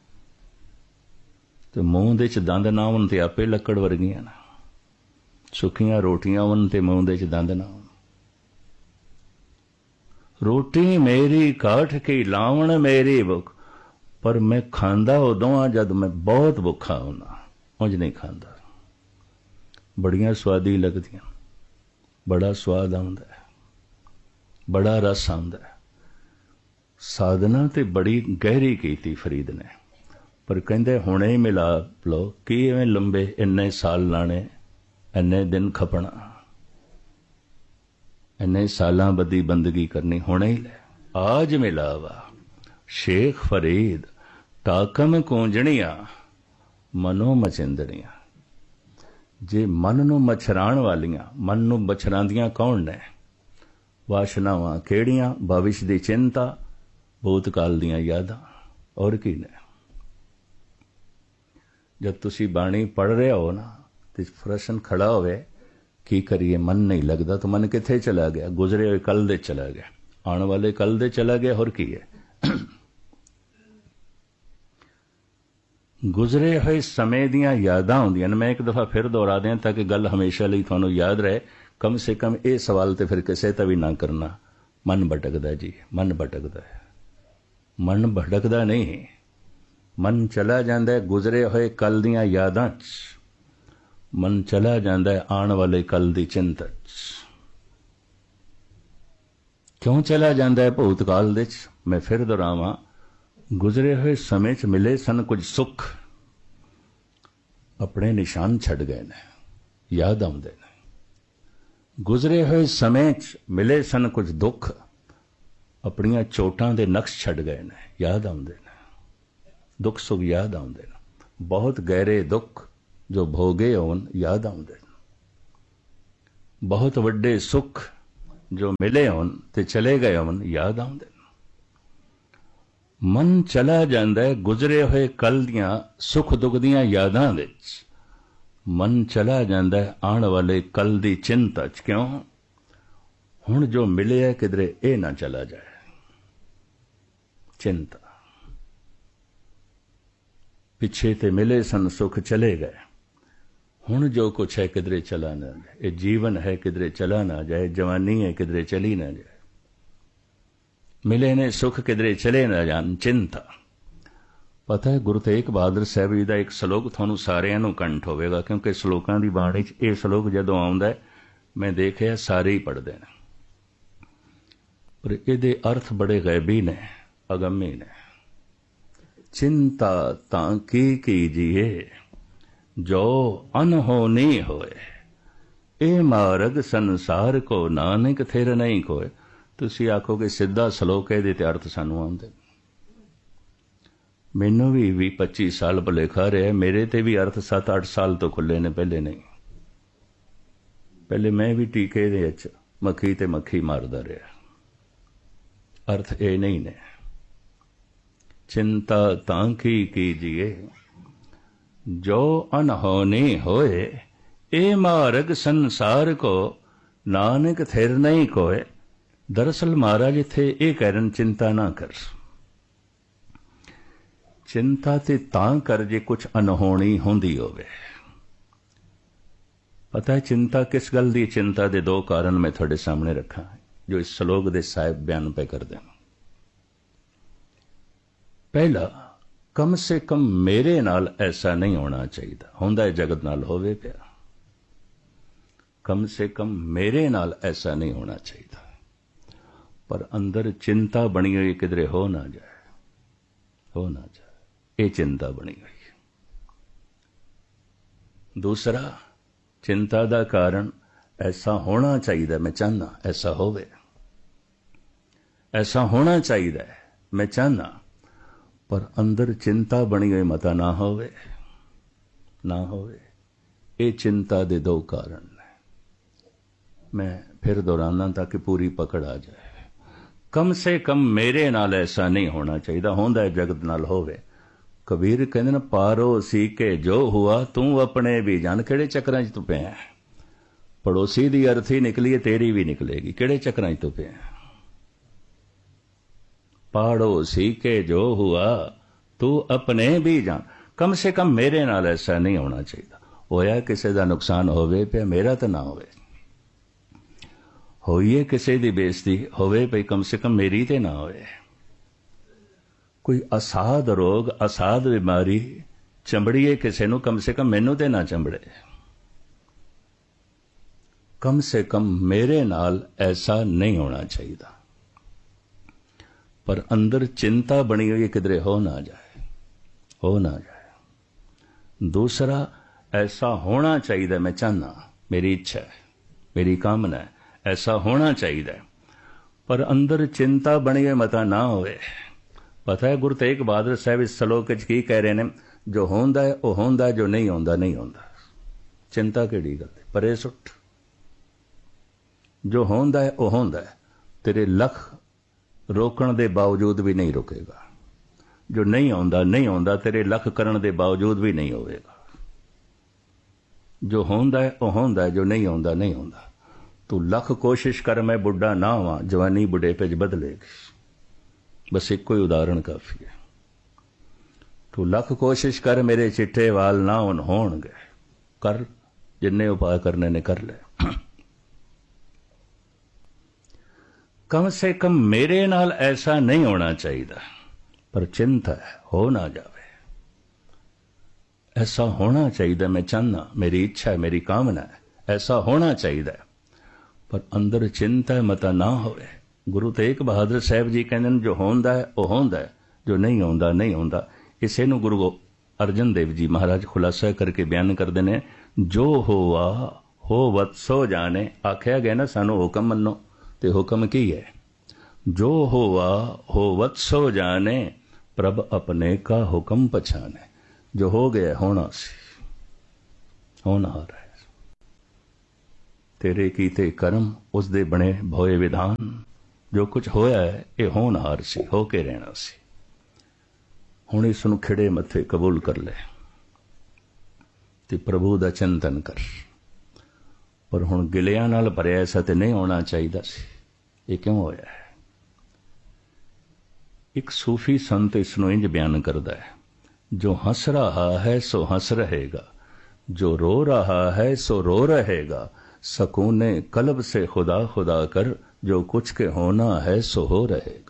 ते मूँह दे च दंद ना होण ते आपे लकड़ वर्गियां ने। सुखियां रोटियां होण ते मूँह दे च दंद ना होण। रोटी मेरी काठ की, लावण मेरी भुख। पर मैं खांदा उदों आ जद मैं बहुत भुखा होना, उंज नहीं खांदा। बड़ियां स्वादी लगदियां, बड़ा स्वाद आउंदा है, बड़ा रस आउंदा है। साधना ते बड़ी गहरी कीती फरीद ने, पर कहंदे हुणे ही मिला लो, कि इवें लंबे इन्ने साल लाने, इन्ने दिन खपना, इन्ने सालां बदी बंदगी करनी, हुणे ही ले। आज मिलावा शेख फरीद, टाकम कूंजणियां मनो मचिंदड़ियां। जे मन नूं मछराण वालियां, मन नूं मछरांदियां कौन ने? वाशनावां केड़ियां? भविष्य दी चिंता, भूतकाल दियां यादां, और की ने? जब तुसी बाणी पढ़ रहे हो ना, तो प्रश्न खड़ा होवे की करिए, मन नहीं लगता, तो मन किथे चला गया? गुजरे हुए कल दे चला गया, आने वाले कल दे चला गया, और की है? गुजरे हुए समय दियां यादां होंदियां ने। मैं एक दफा फिर दोहरा दें ताकि गल हमेशा लिए तुहानूं याद रहे। कम से कम ये सवाल तो फिर किसी का भी ना करना, मन भटकदा जी, मन भटकदा है। मन भटकदा नहीं, मन चला जाता है गुजरे हुए कल दियां यादां च, मन चला जाता है आने वाले कल दी चिंता च। क्यों चला जाता है भूतकाल दे च? मैं फिर दोहरावां, गुजरे हुए समय च मिले सन कुछ सुख, अपने निशान छड़ गए ने, याद आउंदे ने। गुजरे हुए समय च मिले सन कुछ दुख, अपनियां चोटां दे नक्श छड़ गए ने, याद आउंदे ने। दुख सुख याद आउंदे ने, बहुत गहरे दुख जो भोगे होन याद आउंदे ने। बहुत वड्डे सुख जो मिले होन ते चले गए होन याद आउंदे ने। ਮਨ ਚਲਾ ਜਾਂਦਾ ਹੈ ਗੁਜ਼ਰੇ ਹੋਏ ਕੱਲ ਦੀਆਂ ਸੁੱਖ ਦੁੱਖ ਦੀਆਂ ਯਾਦਾਂ ਵਿੱਚ। ਮਨ ਚਲਾ ਜਾਂਦਾ ਹੈ ਆਉਣ ਵਾਲੇ ਕੱਲ ਦੀ ਚਿੰਤਾ 'ਚ। ਕਿਉਂ? ਹੁਣ ਜੋ ਮਿਲਿਆ ਕਿਧਰੇ ਇਹ ਨਾ ਚਲਾ ਜਾਏ। ਚਿੰਤਾ। ਪਿੱਛੇ ਤੇ ਮਿਲੇ ਸਨ ਸੁੱਖ ਚਲੇ ਗਏ, ਹੁਣ ਜੋ ਕੁਛ ਹੈ ਕਿਧਰੇ ਚਲਾ ਨਾ ਜਾਏ। ਇਹ ਜੀਵਨ ਹੈ ਕਿਧਰੇ ਚਲਾ ਨਾ ਜਾਏ, ਜਵਾਨੀ ਹੈ ਕਿਧਰੇ ਚਲੀ ਨਾ ਜਾਏ। ਮਿਲੇ ਨੇ ਸੁੱਖ ਕਿਧਰੇ ਚਲੇ ਨਾ ਜਾਣ। ਚਿੰਤਾ। ਪਤਾ ਹੈ ਗੁਰੂ ਤੇਗ ਬਹਾਦਰ ਸਾਹਿਬ ਜੀ ਦਾ ਇੱਕ ਸ਼ਲੋਕ ਤੁਹਾਨੂੰ ਸਾਰਿਆਂ ਨੂੰ ਕੰਠ ਹੋਵੇਗਾ, ਕਿਉਂਕਿ ਸ਼ਲੋਕਾਂ ਦੀ ਬਾਣੀ 'ਚ ਇਹ ਸ਼ਲੋਕ ਜਦੋਂ ਆਉਂਦਾ ਮੈਂ ਦੇਖਿਆ ਸਾਰੇ ਹੀ ਪੜ੍ਹਦੇ ਨੇ, ਪਰ ਇਹਦੇ ਅਰਥ ਬੜੇ ਗੈਬੀ ਨੇ, ਅਗੰਮੀ ਨੇ। ਚਿੰਤਾ ਤਾਂ ਕੀ ਕੀਜੀਏ ਜੋ ਅਨਹੋਨੀ ਹੋਏ, ਇਹ ਮਾਰਗ ਸੰਸਾਰ ਕੋ ਨਾਨਕ ਥਿਰ ਨਹੀਂ ਕੋਏ। ਤੁਸੀਂ ਆਖੋਗੇ ਸਿੱਧਾ ਸ਼ਲੋਕ ਇਹਦੇ ਤੇ ਅਰਥ ਸਾਨੂੰ ਆਉਂਦੇ। ਮੈਨੂੰ ਵੀ 20-25 ਸਾਲ ਭੁਲੇਖਾ ਰਿਹਾ, ਮੇਰੇ ਤੇ ਵੀ ਅਰਥ 7-8 ਸਾਲ ਤੋਂ ਖੁੱਲੇ ਨੇ, ਪਹਿਲੇ ਨਹੀਂ। ਪਹਿਲੇ ਮੈਂ ਵੀ ਟੀਕੇ ਦੇ ਵਿੱਚ ਮੱਖੀ ਤੇ ਮੱਖੀ ਮਾਰਦਾ ਰਿਹਾ। ਅਰਥ ਇਹ ਨਹੀਂ ਨੇ। ਚਿੰਤਾ ਤਾਂ ਕੀ ਕੀਜੀਏ ਜੋ ਅਨਹੋਨੀ ਹੋਏ, ਇਹ ਮਾਰਗ ਸੰਸਾਰ ਕੋ ਨਾਨਕ ਥਿਰ ਨਹੀਂ ਕੋਏ। ਦਰਅਸਲ ਮਹਾਰਾਜ ਇੱਥੇ ਇਹ ਕਹਿ ਰਹੇ ਚਿੰਤਾ ਨਾ ਕਰ। ਚਿੰਤਾ ਤੇ ਤਾਂ ਕਰ ਜੇ ਕੁਛ ਅਨਹੋਣੀ ਹੁੰਦੀ ਹੋਵੇ। ਪਤਾ ਹੈ ਚਿੰਤਾ ਕਿਸ ਗੱਲ ਦੀ? ਚਿੰਤਾ ਦੇ ਦੋ ਕਾਰਨ ਮੈਂ ਤੁਹਾਡੇ ਸਾਹਮਣੇ ਰੱਖਾਂ ਜੋ ਇਸ ਸ਼ਲੋਕ ਦੇ ਸਾਹਿਬ ਬਿਆਨ ਪੈ ਕਰਦੇ ਹਨ। ਪਹਿਲਾ, ਕਮ ਸੇ ਕਮ ਮੇਰੇ ਨਾਲ ਐਸਾ ਨਹੀਂ ਹੋਣਾ ਚਾਹੀਦਾ। ਹੁੰਦਾ ਜਗਤ ਨਾਲ ਹੋਵੇ ਪਿਆ, ਕਮ ਸੇ ਕਮ ਮੇਰੇ ਨਾਲ ਐਸਾ ਨਹੀਂ ਹੋਣਾ ਚਾਹੀਦਾ। ਪਰ ਅੰਦਰ ਚਿੰਤਾ ਬਣੀ ਹੋਈ ਕਿਧਰੇ ਹੋ ਨਾ ਜਾਏ, ਹੋ ਨਾ ਜਾਏ। ਇਹ ਚਿੰਤਾ ਬਣੀ ਹੋਈ ਹੈ। ਦੂਸਰਾ, ਚਿੰਤਾ ਦਾ ਕਾਰਨ ਐਸਾ ਹੋਣਾ ਚਾਹੀਦਾ, ਮੈਂ ਚਾਹੁੰਦਾ ਐਸਾ ਹੋਵੇ, ਐਸਾ ਹੋਣਾ ਚਾਹੀਦਾ ਮੈਂ ਚਾਹੁੰਦਾ, ਪਰ ਅੰਦਰ ਚਿੰਤਾ ਬਣੀ ਹੋਈ ਮਤਾ ਨਾ ਹੋਵੇ, ਨਾ ਹੋਵੇ। ਇਹ ਚਿੰਤਾ ਦੇ ਦੋ ਕਾਰਨ ਨੇ। ਮੈਂ ਫਿਰ ਦੁਹਰਾਨਾ ਤਾਂ ਕਿ ਪੂਰੀ ਪਕੜ ਆ ਜਾਏ। ਕਮ ਸੇ ਕਮ ਮੇਰੇ ਨਾਲ ਐਸਾ ਨਹੀਂ ਹੋਣਾ ਚਾਹੀਦਾ, ਹੁੰਦਾ ਜਗਤ ਨਾਲ ਹੋਵੇ। ਕਬੀਰ ਕਹਿੰਦੇ ਨੇ ਪਾਰੋ ਸੀ ਕੇ ਜੋ ਹੁਆ ਤੂੰ ਆਪਣੇ ਵੀ ਜਾਣ। ਕਿਹੜੇ ਚੱਕਰਾਂ 'ਚ ਤੂੰ ਪਿਆ? ਪੜੋਸੀ ਦੀ ਅਰਥੀ ਨਿਕਲੀ ਹੈ, ਤੇਰੀ ਵੀ ਨਿਕਲੇਗੀ। ਕਿਹੜੇ ਚੱਕਰਾਂ 'ਚ ਤੂੰ ਪਿਆ? ਪਾੜੋਸੀ ਕੇ ਜੋ ਹੁਆ ਤੂੰ ਆਪਣੇ ਵੀ ਜਾਣ। ਕਮ ਸੇ ਕਮ ਮੇਰੇ ਨਾਲ ਐਸਾ ਨਹੀਂ ਹੋਣਾ ਚਾਹੀਦਾ। ਹੋਇਆ ਕਿਸੇ ਦਾ ਨੁਕਸਾਨ ਹੋਵੇ ਪਿਆ, ਮੇਰਾ ਤਾਂ ਨਾ ਹੋਵੇ। ਹੋਈਏ ਕਿਸੇ ਦੀ ਬੇਇੱਜ਼ਤੀ ਹੋਵੇ ਪਈ, ਕਮ ਸੇ ਕਮ ਮੇਰੀ ਤੇ ਨਾ ਹੋਵੇ। ਕੋਈ ਅਸਾਧ ਰੋਗ, ਅਸਾਧ ਬਿਮਾਰੀ ਚੰਬੜੀਏ ਕਿਸੇ ਨੂੰ, ਕਮ ਸੇ ਕਮ ਮੈਨੂੰ ਤੇ ਨਾ ਚੰਬੜੇ। ਕਮ ਸੇ ਕਮ ਮੇਰੇ ਨਾਲ ਐਸਾ ਨਹੀਂ ਹੋਣਾ ਚਾਹੀਦਾ। ਪਰ ਅੰਦਰ ਚਿੰਤਾ ਬਣੀ ਹੋਈ ਕਿਧਰੇ ਹੋ ਨਾ ਜਾਏ, ਹੋ ਨਾ ਜਾਏ। ਦੂਸਰਾ, ਐਸਾ ਹੋਣਾ ਚਾਹੀਦਾ ਮੈਂ ਚਾਹੁੰਦਾ, ਮੇਰੀ ਇੱਛਾ ਹੈ, ਮੇਰੀ ਕਾਮਨਾ ਹੈ, ਐਸਾ ਹੋਣਾ ਚਾਹੀਦਾ, ਪਰ ਅੰਦਰ ਚਿੰਤਾ ਬਣੀ ਹੋਈ ਮਤਾ ਨਾ ਹੋਵੇ। ਪਤਾ ਹੈ ਗੁਰੂ ਤੇਗ ਬਹਾਦਰ ਸਾਹਿਬ ਇਸ ਸ਼ਲੋਕ ਵਿੱਚ ਕੀ ਕਹਿ ਰਹੇ ਨੇ? ਜੋ ਹੁੰਦਾ ਹੈ ਉਹ ਹੁੰਦਾ, ਜੋ ਨਹੀਂ ਹੁੰਦਾ ਨਹੀਂ ਹੁੰਦਾ। ਚਿੰਤਾ ਕਿਹੜੀ ਗੱਲ ਹੈ? ਪਰੇ ਸੁੱਟ। ਜੋ ਹੁੰਦਾ ਹੈ ਉਹ ਹੁੰਦਾ ਹੈ, ਤੇਰੇ ਲੱਖ ਰੋਕਣ ਦੇ ਬਾਵਜੂਦ ਵੀ ਨਹੀਂ ਰੁਕੇਗਾ। ਜੋ ਨਹੀਂ ਆਉਂਦਾ ਨਹੀਂ ਆਉਂਦਾ, ਤੇਰੇ ਲੱਖ ਕਰਨ ਦੇ ਬਾਵਜੂਦ ਵੀ ਨਹੀਂ ਹੋਵੇਗਾ। ਜੋ ਹੁੰਦਾ ਹੈ ਉਹ ਹੁੰਦਾ, ਜੋ ਨਹੀਂ ਆਉਂਦਾ ਨਹੀਂ ਆਉਂਦਾ। ਤੂੰ ਲੱਖ ਕੋਸ਼ਿਸ਼ ਕਰ ਮੈਂ ਬੁੱਢਾ ਨਾ ਹੋਵਾਂ, ਜਵਾਨੀ ਬੁਢੇਪੇ 'ਚ ਬਦਲੇਗੀ। ਬਸ ਇੱਕੋ ਹੀ ਉਦਾਹਰਣ ਕਾਫੀ ਹੈ। ਤੂੰ ਲੱਖ ਕੋਸ਼ਿਸ਼ ਕਰ ਮੇਰੇ ਚਿੱਟੇ ਵਾਲ ਨਾ ਹੋਣਗੇ। ਕਰ, ਜਿੰਨੇ ਉਪਾਅ ਕਰਨੇ ਨੇ ਕਰ ਲੈ। ਕਮ ਸੇ ਕਮ ਮੇਰੇ ਨਾਲ ਐਸਾ ਨਹੀਂ ਹੋਣਾ ਚਾਹੀਦਾ, ਪਰ ਚਿੰਤਾ ਹੈ ਹੋ ਨਾ ਜਾਵੇ। ਐਸਾ ਹੋਣਾ ਚਾਹੀਦਾ ਮੈਂ ਚਾਹੁੰਦਾ, ਮੇਰੀ ਇੱਛਾ ਹੈ, ਮੇਰੀ ਕਾਮਨਾ ਹੈ, ਐਸਾ ਹੋਣਾ ਚਾਹੀਦਾ, ਪਰ ਅੰਦਰ ਚਿੰਤਾ ਮਤਾ ਨਾ ਹੋਵੇ। ਗੁਰੂ ਤੇਗ ਬਹਾਦਰ ਸਾਹਿਬ ਜੀ ਕਹਿੰਦੇ ਨੇ ਜੋ ਹੁੰਦਾ ਹੈ ਉਹ ਹੁੰਦਾ ਹੈ, ਜੋ ਨਹੀਂ ਹੁੰਦਾ ਨਹੀਂ ਹੁੰਦਾ। ਇਸੇ ਨੂੰ ਗੁਰੂ ਅਰਜਨ ਦੇਵ ਜੀ ਮਹਾਰਾਜ ਖੁਲਾਸਾ ਕਰਕੇ ਬਿਆਨ ਕਰਦੇ ਨੇ, ਜੋ ਹੋਵਾ ਹੋਵਤ ਸੋ ਜਾਣੇ। ਆਖਿਆ ਗਿਆ ਨਾ ਸਾਨੂੰ ਹੁਕਮ ਮੰਨੋ, ਤੇ ਹੁਕਮ ਕੀ ਹੈ? ਜੋ ਹੋਵਾ ਹੋਵਤ ਸੋ ਜਾਣੇ, ਪ੍ਰਭ ਆਪਣੇ ਕਾ ਹੁਕਮ ਪਛਾਣੇ। ਜੋ ਹੋ ਗਿਆ ਹੋਣਾ ਸੀ, ਹੋਣਹਾਰ ਹੈ। ਤੇਰੇ ਕੀਤੇ ਕਰਮ, ਉਸ ਦੇ ਬਣੇ ਭੋਏ ਵਿਧਾਨ। ਜੋ ਕੁਝ ਹੋਇਆ ਹੈ ਇਹ ਹੋਣਹਾਰ ਸੀ, ਹੋ ਕੇ ਰਹਿਣਾ ਸੀ। हुण इस नूं खिड़े मत्थे कबूल कर ले ते प्रभु दा चिंतन कर। पर हुण गिलियां नाल भरिया ऐसा ते नहीं होना चाहिदा सी। ये क्यों होया है? एक सूफी संत इस नूं इंज बयान करदा है, जो हंस रहा है सो हंस रहेगा, जो रो रहा है सो रो रहेगा, सकूने कल्ब से खुदा खुदा कर, जो कुछ के होना है सो हो रहेगा।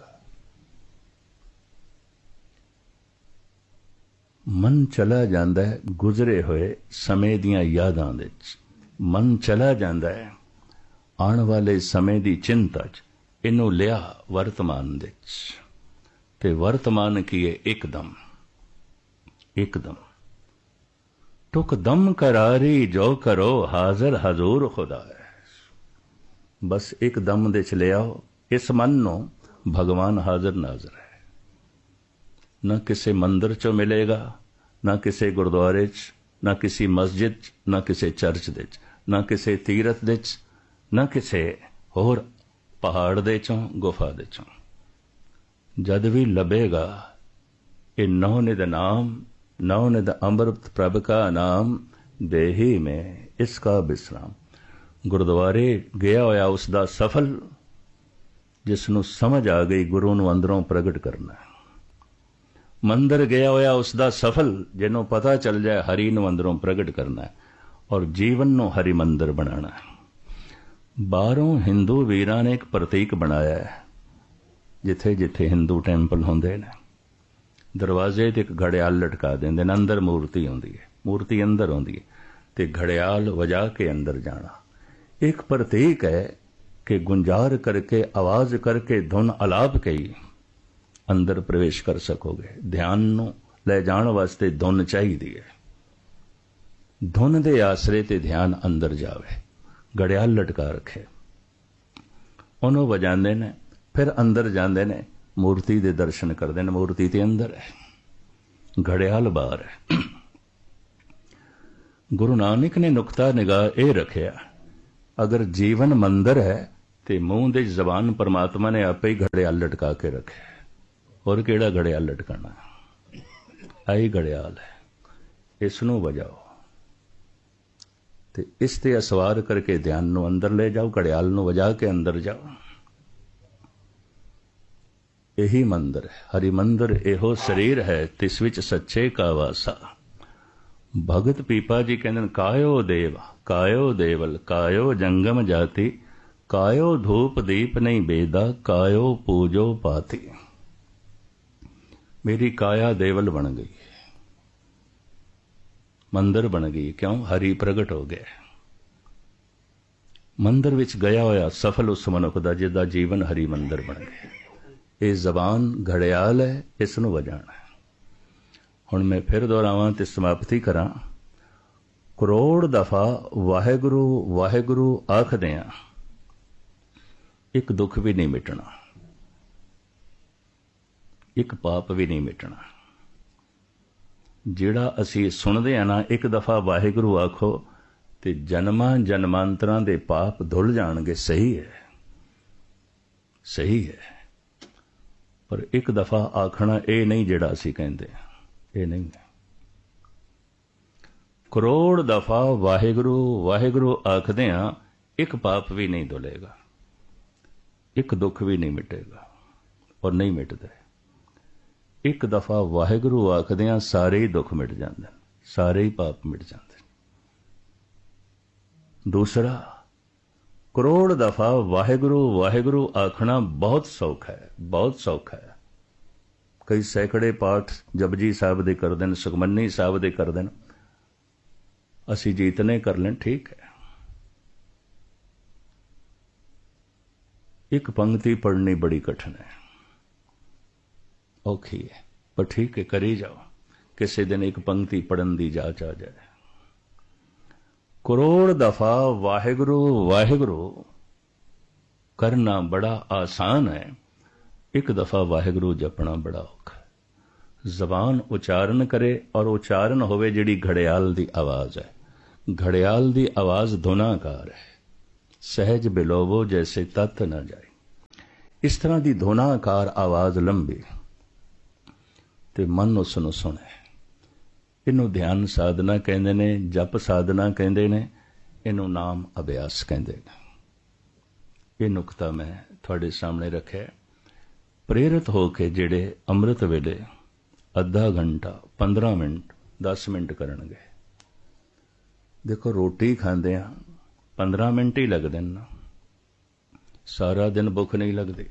मन चला जांदा है गुजरे हुए समय दियां यादां दे विच, मन चला जांदा है आने वाले समय दी चिंता च, इनू लिया वर्तमान दे विच ते वर्तमान की है एकदम एकदम टुक दम करारी जो करो हाजिर हजूर खुदा है। बस एक दम दे च ले आओ इस मन नो, भगवान हाजिर नाजिर है। न किसी मंदिर चो मिलेगा, न किसी गुरुद्वारे च, न किसी मस्जिद च, न किसी चर्च दे च, न किसी तीरथ दे च, न किसी होर पहाड़ दे चों गुफा दे चों। जद भी लभेगा ये नवनिध नाम, नवनिध अमृत प्रभ का नाम, देही में इसका विश्राम। गुरुद्वारे गया होया उसदा सफल, जिसनों समझ आ गई गुरु नूं अंदरों प्रगट करना। मंदिर गया होया उसदा सफल, जिन्हों पता चल जाए हरि नूं अंदरों प्रगट करना है और जीवन नूं हरि मंदिर बनाना है। बाहरों हिंदू वीरां ने एक प्रतीक बनाया है, जिथे जिथे हिंदू टैंपल होंदे ने दरवाजे ते एक घड़ियाल लटका देंदे ने, अंदर मूर्ति होंदी है, मूर्ति अंदर होंदी है ते घड़ियाल वजा के अंदर जाना एक प्रतीक है कि गुंजार करके आवाज करके धुन अलाप के ही अंदर प्रवेश कर सकोगे। ध्यान नूं ले जाण वास्ते धुन चाहिदी है, धुन दे आसरे ते ध्यान अंदर जावे। घड़ियाल लटका रखे उन्हों वजांदे ने, फिर अंदर जांदे ने, मूर्ति दे दर्शन करदे ने। मूर्ति ते अंदर है, घड़ियाल बाहर है। गुरु नानक ने नुकता निगाह ये रखिया, अगर जीवन मंदिर है तो मूँह दे जबान परमात्मा ने आपे ही घड़ियाल लटका के रखे। और केड़ा घड़ियाल लटकाना? आई घड़ियाल है, इसनों वजाओ ते इस ते असवार करके ध्यान नूं अंदर ले जाओ, घड़ियाल नूं वजा के अंदर जाओ। यही मंदिर है, हरि मंदिर एहो शरीर है, तिस विच सच्चे का वासा। भगत पीपा जी कहते कायो देव कायो देवल, कायो जंगम जाति, कायो धूप दीप नहीं बेदा, कायो पूजो पाती। मेरी काया देवल बन गई, मंदिर बन गई। क्यों? हरि प्रगट हो गया। मंदिर विच गया होया सफल उस मनुख दा जिहदा जीवन हरि मंदिर बन गया। ये जबान घड़ियाल है, इसनूं वजाना है। हुण मैं फिर दोहरावां ते समाप्ति करां। करोड़ दफा वाहेगुरु वाहेगुरु आखदिआं एक दुख भी नहीं मिटना, एक पाप भी नहीं मिटना। जिहड़ा असीं सुणदे आ ना, एक दफा वाहेगुरु आखो ते जन्मां जन्मांतरां दे पाप धुल जाणगे। सही है, सही है, पर एक दफा आखना ये नहीं जिहड़ा असीं कहंदे, ये नहीं है। करोड़ दफा वाहेगुरु वाहेगुरु आखदिआं एक पाप भी नहीं धुलेगा, एक दुख भी नहीं मिटेगा, और नहीं मिटदे। एक दफा वाहेगुरु आखदिआं सारे ही दुख मिट जांदे, सारे ही पाप मिट जांदे। दूसरा, करोड़ दफा वाहेगुरु वाहेगुरु आखना बहुत सौखा है, बहुत सौखा है। कई सैकड़े पाठ जपजी साहब दे कर देन, सुखमनी साहब दे कर देन, असी जीतने कर लें, ठीक है। एक पंक्ति पढ़नी बड़ी कठिन है, औखी है, पर ठीक है, करी जाओ। किसी दिन एक पंक्ति पढ़न दी जाच आ जाए। करोड़ दफा वाहेगुरु वाहेगुरु करना बड़ा आसान है, एक दफा वाहेगुरु जपना बड़ा औखा है। जबान उच्चारण करे और उच्चारण होवे जिहड़ी घड़ियाल दी आवाज है। घड़ियाल दी आवाज धुनाकार है, सहज बिलोवो जैसे तत न जाए। इस तरह की धुनाकार आवाज लंबी, ਤੇ ਮਨ ਉਸ ਨੂੰ ਸੁਣੇ। ਇਹਨੂੰ ਧਿਆਨ ਸਾਧਨਾ ਕਹਿੰਦੇ ਨੇ, ਜਪ ਸਾਧਨਾ ਕਹਿੰਦੇ ਨੇ, ਇਹਨੂੰ ਨਾਮ ਅਭਿਆਸ ਕਹਿੰਦੇ ਨੇ। ਇਹ ਨੁਕਤਾ ਮੈਂ ਤੁਹਾਡੇ ਸਾਹਮਣੇ ਰੱਖਿਆ। ਪ੍ਰੇਰਿਤ ਹੋ ਕੇ ਜਿਹੜੇ ਅੰਮ੍ਰਿਤ ਵੇਲੇ ਅੱਧਾ ਘੰਟਾ 15 ਮਿੰਟ 10 ਮਿੰਟ ਕਰਨਗੇ। ਦੇਖੋ ਰੋਟੀ ਖਾਂਦੇ ਆ 15 ਮਿੰਟ ਹੀ ਲੱਗਦੇ ਨੇ ਨਾ, ਸਾਰਾ ਦਿਨ ਭੁੱਖ ਨਹੀਂ ਲੱਗਦੀ।